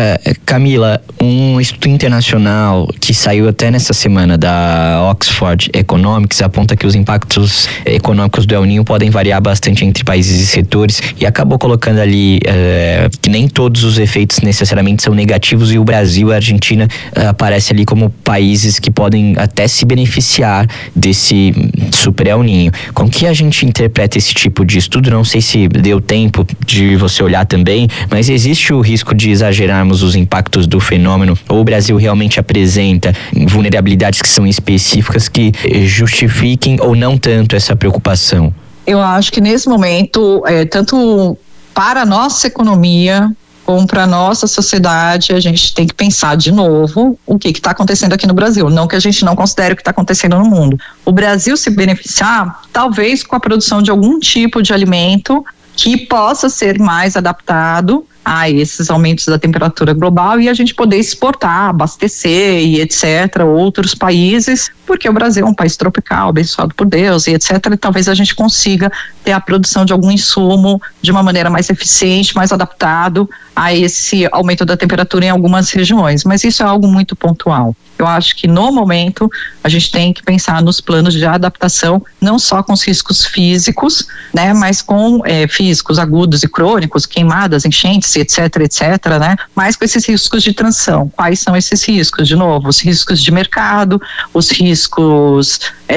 Camila, um estudo internacional que saiu até nessa semana da Oxford Economics aponta que os impactos econômicos do El Niño podem variar bastante entre países e setores e acabou colocando ali é, que nem todos os efeitos necessariamente são negativos e o Brasil e a Argentina uh, aparece ali como países que podem até se beneficiar desse super El Niño. Como que a gente interpreta esse tipo de estudo? Não sei se deu tempo de você olhar também, mas existe o risco de exagerarmos os impactos do fenômeno ou o Brasil realmente apresenta vulnerabilidades que são específicas que justifiquem ou não tanto essa preocupação? Eu acho que nesse momento, é, tanto para a nossa economia como para a nossa sociedade, a gente tem que pensar de novo o que está acontecendo aqui no Brasil. Não que a gente não considere o que está acontecendo no mundo. O Brasil se beneficiar, talvez com a produção de algum tipo de alimento que possa ser mais adaptado a esses aumentos da temperatura global e a gente poder exportar, abastecer e etcétera outros países, porque o Brasil é um país tropical, abençoado por Deus e etcétera. E talvez a gente consiga ter a produção de algum insumo de uma maneira mais eficiente, mais adaptado a esse aumento da temperatura em algumas regiões, mas isso é algo muito pontual. Eu acho que no momento a gente tem que pensar nos planos de adaptação, não só com os riscos físicos, né, mas com é, físicos agudos e crônicos, queimadas, enchentes, etc, etc, né, mas com esses riscos de transição. Quais são esses riscos? De novo, os riscos de mercado, os riscos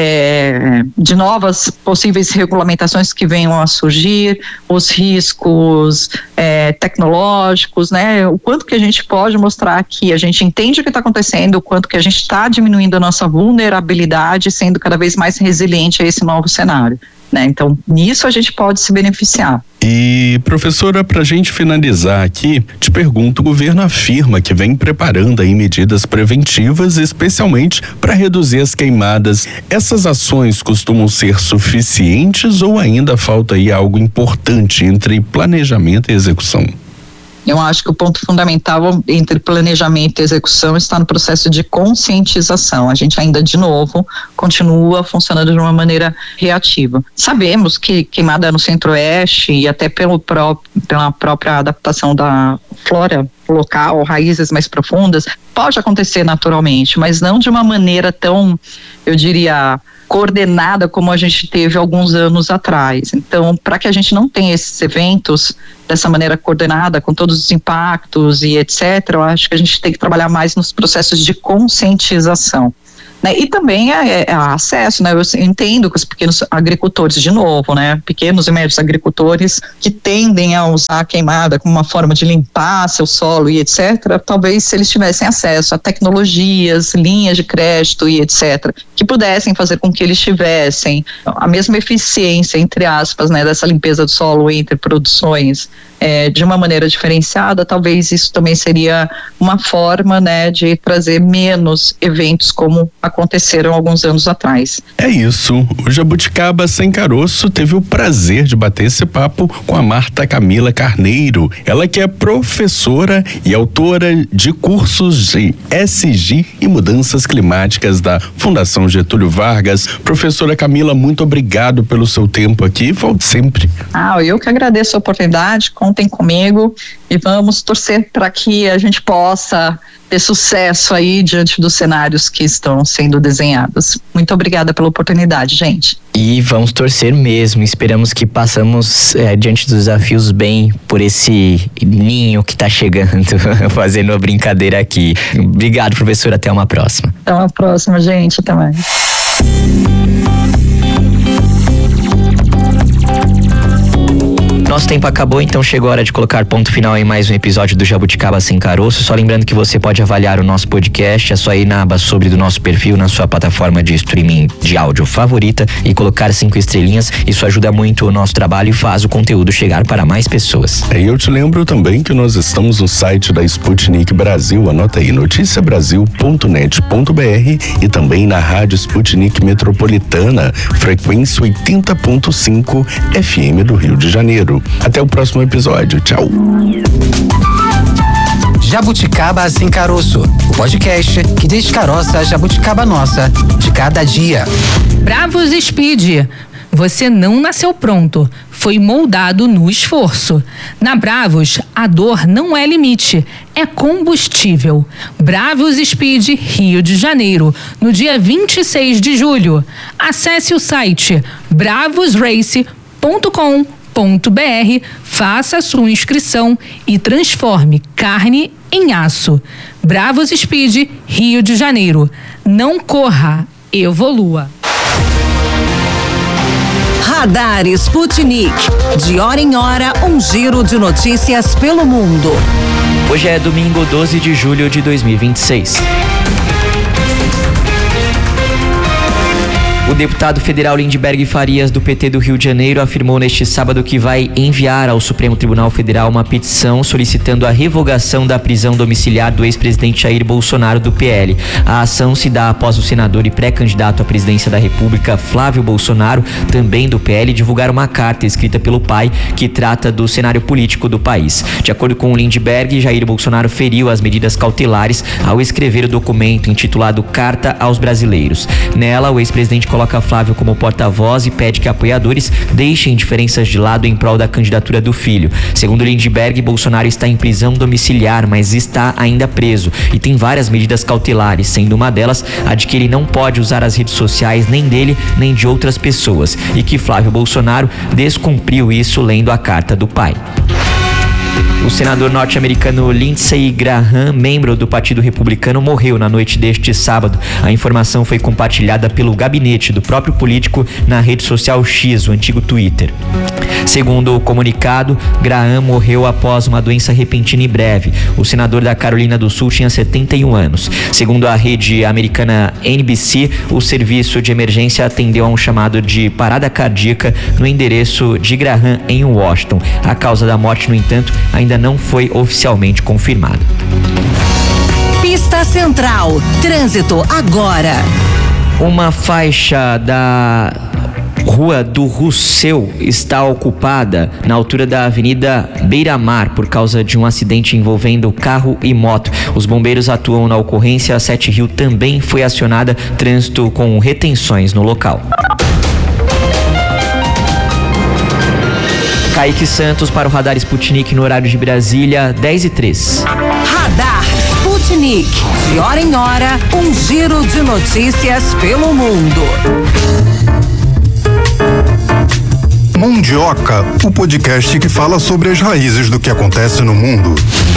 é, de novas possíveis regulamentações que venham a surgir, os riscos é, tecnológicos, né? O quanto que a gente pode mostrar que a gente entende o que está acontecendo, o quanto que a gente está diminuindo a nossa vulnerabilidade, sendo cada vez mais resiliente a esse novo cenário, né? Então, nisso a gente pode se beneficiar. E, professora, para a gente finalizar aqui, te pergunto, o governo afirma que vem preparando aí medidas preventivas, especialmente para reduzir as queimadas. Essas ações costumam ser suficientes ou ainda falta aí algo importante entre planejamento e execução? Eu acho que o ponto fundamental entre planejamento e execução está no processo de conscientização. A gente ainda, de novo, continua funcionando de uma maneira reativa. Sabemos que queimada no centro-oeste e até pelo pró- pela própria adaptação da flora local, raízes mais profundas, pode acontecer naturalmente, mas não de uma maneira tão, eu diria, coordenada como a gente teve alguns anos atrás. Então, para que a gente não tenha esses eventos dessa maneira coordenada, com todos os impactos e etcétera, eu acho que a gente tem que trabalhar mais nos processos de conscientização, né? E também é, é acesso, né? Eu entendo que os pequenos agricultores, de novo, né? Pequenos e médios agricultores que tendem a usar a queimada como uma forma de limpar seu solo e etcétera, talvez se eles tivessem acesso a tecnologias, linhas de crédito e etcétera, que pudessem fazer com que eles tivessem a mesma eficiência, entre aspas, né? Dessa limpeza do solo entre produções, É, de uma maneira diferenciada, talvez isso também seria uma forma, né, de trazer menos eventos como aconteceram alguns anos atrás. É isso, o Jabuticaba Sem Caroço teve o prazer de bater esse papo com a Marta Camila Carneiro, ela que é professora e autora de cursos de S G e mudanças climáticas da Fundação Getúlio Vargas. Professora Camila, muito obrigado pelo seu tempo aqui, volte sempre. Ah, eu que agradeço a oportunidade, contem comigo e vamos torcer para que a gente possa ter sucesso aí diante dos cenários que estão sendo desenhados. Muito obrigada pela oportunidade, gente. E vamos torcer mesmo, esperamos que passamos é, diante dos desafios bem por esse ninho que está chegando, fazendo uma brincadeira aqui. Obrigado, professor, até uma próxima. Até uma próxima, gente, até mais. Nosso tempo acabou, então chegou a hora de colocar ponto final em mais um episódio do Jabuticaba Sem Caroço. Só lembrando que você pode avaliar o nosso podcast, é só ir na aba sobre do nosso perfil, na sua plataforma de streaming de áudio favorita e colocar cinco estrelinhas. Isso ajuda muito o nosso trabalho e faz o conteúdo chegar para mais pessoas. E eu te lembro também que nós estamos no site da Sputnik Brasil, anota aí, noticia brasil ponto net ponto b r e também na Rádio Sputnik Metropolitana, frequência oitenta ponto cinco F M do Rio de Janeiro. Até o próximo episódio. Tchau. Jabuticaba Sem Caroço, o podcast que descaroça a jabuticaba nossa de cada dia. Bravos Speed. Você não nasceu pronto, foi moldado no esforço. Na Bravos, a dor não é limite, é combustível. Bravos Speed Rio de Janeiro, no dia vinte e seis de julho. Acesse o site bravos race ponto com ponto b r, faça sua inscrição e transforme carne em aço. Bravos Speed Rio de Janeiro. Não corra, evolua. Radar Sputnik. De hora em hora, um giro de notícias pelo mundo. Hoje é domingo, doze de julho de dois mil e vinte e seis. O deputado federal Lindbergh Farias, do P T do Rio de Janeiro, afirmou neste sábado que vai enviar ao Supremo Tribunal Federal uma petição solicitando a revogação da prisão domiciliar do ex-presidente Jair Bolsonaro, do P L. A ação se dá após o senador e pré-candidato à presidência da República, Flávio Bolsonaro, também do P L, divulgar uma carta escrita pelo pai que trata do cenário político do país. De acordo com o Lindbergh, Jair Bolsonaro feriu as medidas cautelares ao escrever o documento intitulado Carta aos Brasileiros. Nela, o ex-presidente coloca Flávio como porta-voz e pede que apoiadores deixem diferenças de lado em prol da candidatura do filho. Segundo Lindbergh, Bolsonaro está em prisão domiciliar, mas está ainda preso e tem várias medidas cautelares, sendo uma delas a de que ele não pode usar as redes sociais nem dele nem de outras pessoas e que Flávio Bolsonaro descumpriu isso lendo a carta do pai. O senador norte-americano Lindsey Graham, membro do Partido Republicano, morreu na noite deste sábado. A informação foi compartilhada pelo gabinete do próprio político na rede social X, o antigo Twitter. Segundo o comunicado, Graham morreu após uma doença repentina e breve. O senador da Carolina do Sul tinha setenta e um anos. Segundo a rede americana N B C, o serviço de emergência atendeu a um chamado de parada cardíaca no endereço de Graham em Washington. A causa da morte, no entanto, ainda não foi oficialmente confirmada. Pista Central. Trânsito agora. Uma faixa da Rua do Rosseu está ocupada na altura da Avenida Beira-Mar por causa de um acidente envolvendo carro e moto. Os bombeiros atuam na ocorrência. A Sete Rio também foi acionada, trânsito com retenções no local. Kaique Santos para o Radar Sputnik no horário de Brasília, dez e três. Radar Sputnik. De hora em hora, um giro de notícias pelo mundo. Mundioca, o podcast que fala sobre as raízes do que acontece no mundo.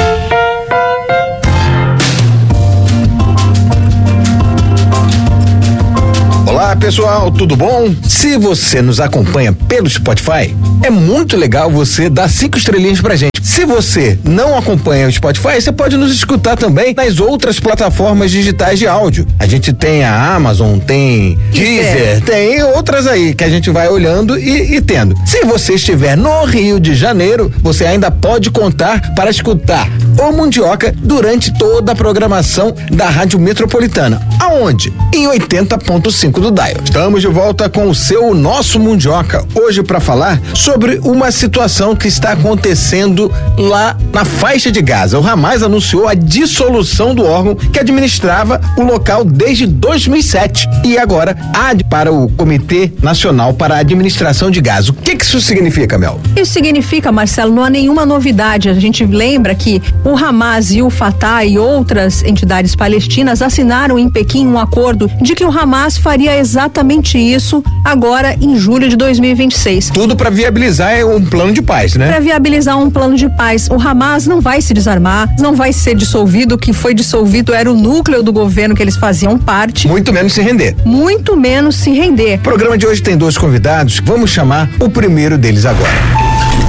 Olá pessoal, tudo bom? Se você nos acompanha pelo Spotify, é muito legal você dar cinco estrelinhas pra gente. Se você não acompanha o Spotify, você pode nos escutar também nas outras plataformas digitais de áudio. A gente tem a Amazon, tem Deezer, tem outras aí que a gente vai olhando e, e tendo. Se você estiver no Rio de Janeiro, você ainda pode contar para escutar o Mundioca durante toda a programação da Rádio Metropolitana. Aonde? Em oitenta ponto cinco do Dial. Estamos de volta com o seu nosso Mundioca, hoje para falar sobre uma situação que está acontecendo lá na faixa de Gaza. O Hamas anunciou a dissolução do órgão que administrava o local desde dois mil e sete e agora há para o Comitê Nacional para a Administração de Gaza. O que que isso significa, Mel? Isso significa, Marcelo, não há nenhuma novidade. A gente lembra que o Hamas e o Fatah e outras entidades palestinas assinaram em Pequim um acordo de que o Hamas faria exatamente isso agora em julho de dois mil e vinte e seis. Tudo para viabilizar um plano de paz, né? Para viabilizar um plano de paz. O Hamas não vai se desarmar, não vai ser dissolvido. O que foi dissolvido era o núcleo do governo que eles faziam parte. Muito menos se render. Muito menos se render. O programa de hoje tem dois convidados. Vamos chamar o primeiro deles agora.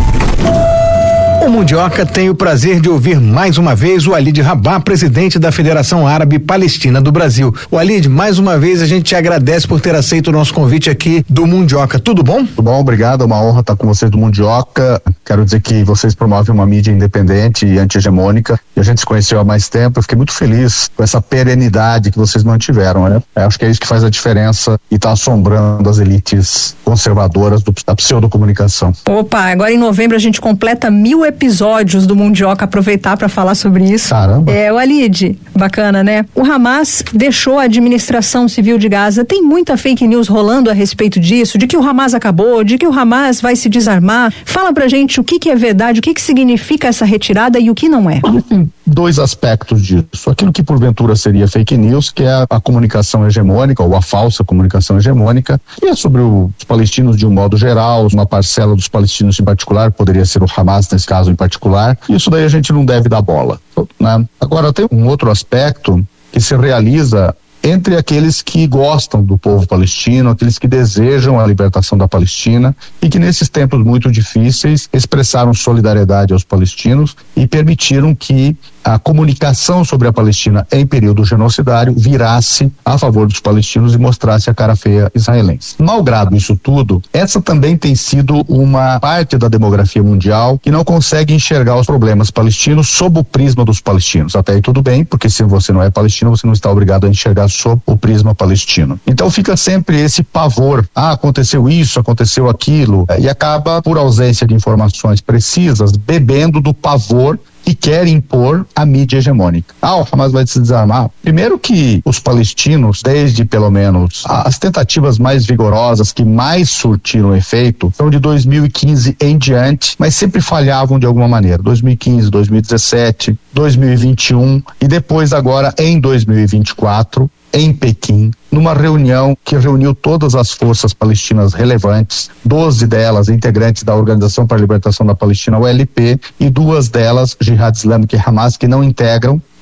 O Mundioca tem o prazer de ouvir mais uma vez o Walid Rabah, presidente da Federação Árabe Palestina do Brasil. Walid, mais uma vez a gente te agradece por ter aceito o nosso convite aqui do Mundioca. Tudo bom? Tudo bom, obrigado. É uma honra estar com vocês do Mundioca. Quero dizer que vocês promovem uma mídia independente e anti-hegemônica. E a gente se conheceu há mais tempo. Eu fiquei muito feliz com essa perenidade que vocês mantiveram, né? Eu acho que é isso que faz a diferença e está assombrando as elites conservadoras do, da pseudocomunicação. Opa, agora em novembro a gente completa mil episódios do Mundioca, aproveitar para falar sobre isso. Caramba. É, Walid, bacana, né? O Hamas deixou a administração civil de Gaza. Tem muita fake news rolando a respeito disso, de que o Hamas acabou, de que o Hamas vai se desarmar. Fala pra gente o que que é verdade, o que que significa essa retirada e o que não é. Tem dois aspectos disso. Aquilo que porventura seria fake news, que é a, a comunicação hegemônica, ou a falsa comunicação hegemônica, e é sobre o, os palestinos de um modo geral, uma parcela dos palestinos em particular, poderia ser o Hamas nesse caso em particular. Isso daí a gente não deve dar bola, né? Agora tem um outro aspecto que se realiza entre aqueles que gostam do povo palestino, aqueles que desejam a libertação da Palestina e que nesses tempos muito difíceis expressaram solidariedade aos palestinos e permitiram que a comunicação sobre a Palestina em período genocidário virasse a favor dos palestinos e mostrasse a cara feia israelense. Malgrado isso tudo, essa também tem sido uma parte da demografia mundial que não consegue enxergar os problemas palestinos sob o prisma dos palestinos. Até aí tudo bem, porque se você não é palestino, você não está obrigado a enxergar sob o prisma palestino. Então fica sempre esse pavor, ah, aconteceu isso, aconteceu aquilo, e acaba, por ausência de informações precisas, bebendo do pavor que quer impor a mídia hegemônica. Ah, o Hamas vai se desarmar. Primeiro que os palestinos, desde pelo menos as tentativas mais vigorosas, que mais surtiram efeito, são de dois mil e quinze em diante, mas sempre falhavam de alguma maneira. dois mil e quinze, dois mil e dezessete, dois mil e vinte e um e depois agora em dois mil e vinte e quatro, em Pequim, numa reunião que reuniu todas as forças palestinas relevantes, doze delas integrantes da Organização para a Libertação da Palestina, o O L P, e duas delas, Jihad Islâmica e Hamas, que não integram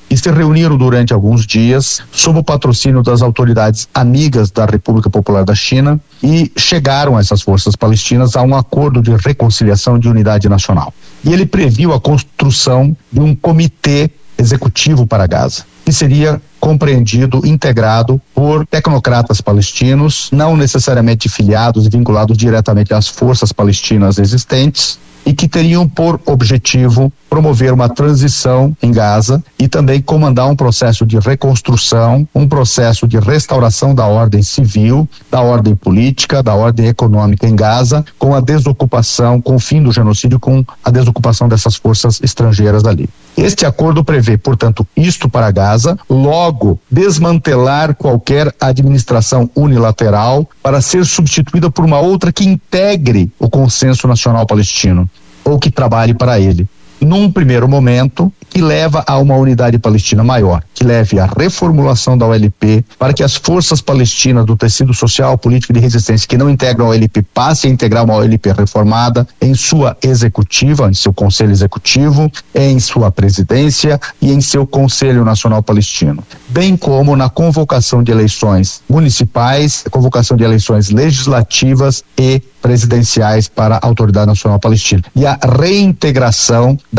e se reuniram durante alguns dias sob o patrocínio das autoridades amigas da República Popular da China e chegaram essas forças palestinas a um acordo de reconciliação de unidade nacional. E ele previu a construção de um comitê executivo para Gaza, que seria compreendido, integrado por tecnocratas palestinos, não necessariamente filiados e vinculados diretamente às forças palestinas existentes, e que teriam por objetivo promover uma transição em Gaza e também comandar um processo de reconstrução, um processo de restauração da ordem civil, da ordem política, da ordem econômica em Gaza, com a desocupação, com o fim do genocídio, com a desocupação dessas forças estrangeiras dali. Este acordo prevê, portanto, isto para Gaza, logo desmantelar qualquer administração unilateral para ser substituída por uma outra que integre o consenso nacional palestino, ou que trabalhe para ele. Num primeiro momento, que leva a uma unidade palestina maior, que leve à reformulação da O L P, para que as forças palestinas do tecido social, político e de resistência que não integram a O L P passem a integrar uma O L P reformada em sua executiva, em seu conselho executivo, em sua presidência e em seu Conselho Nacional Palestino, bem como na convocação de eleições municipais, convocação de eleições legislativas e presidenciais para a Autoridade Nacional Palestina, e a reintegração da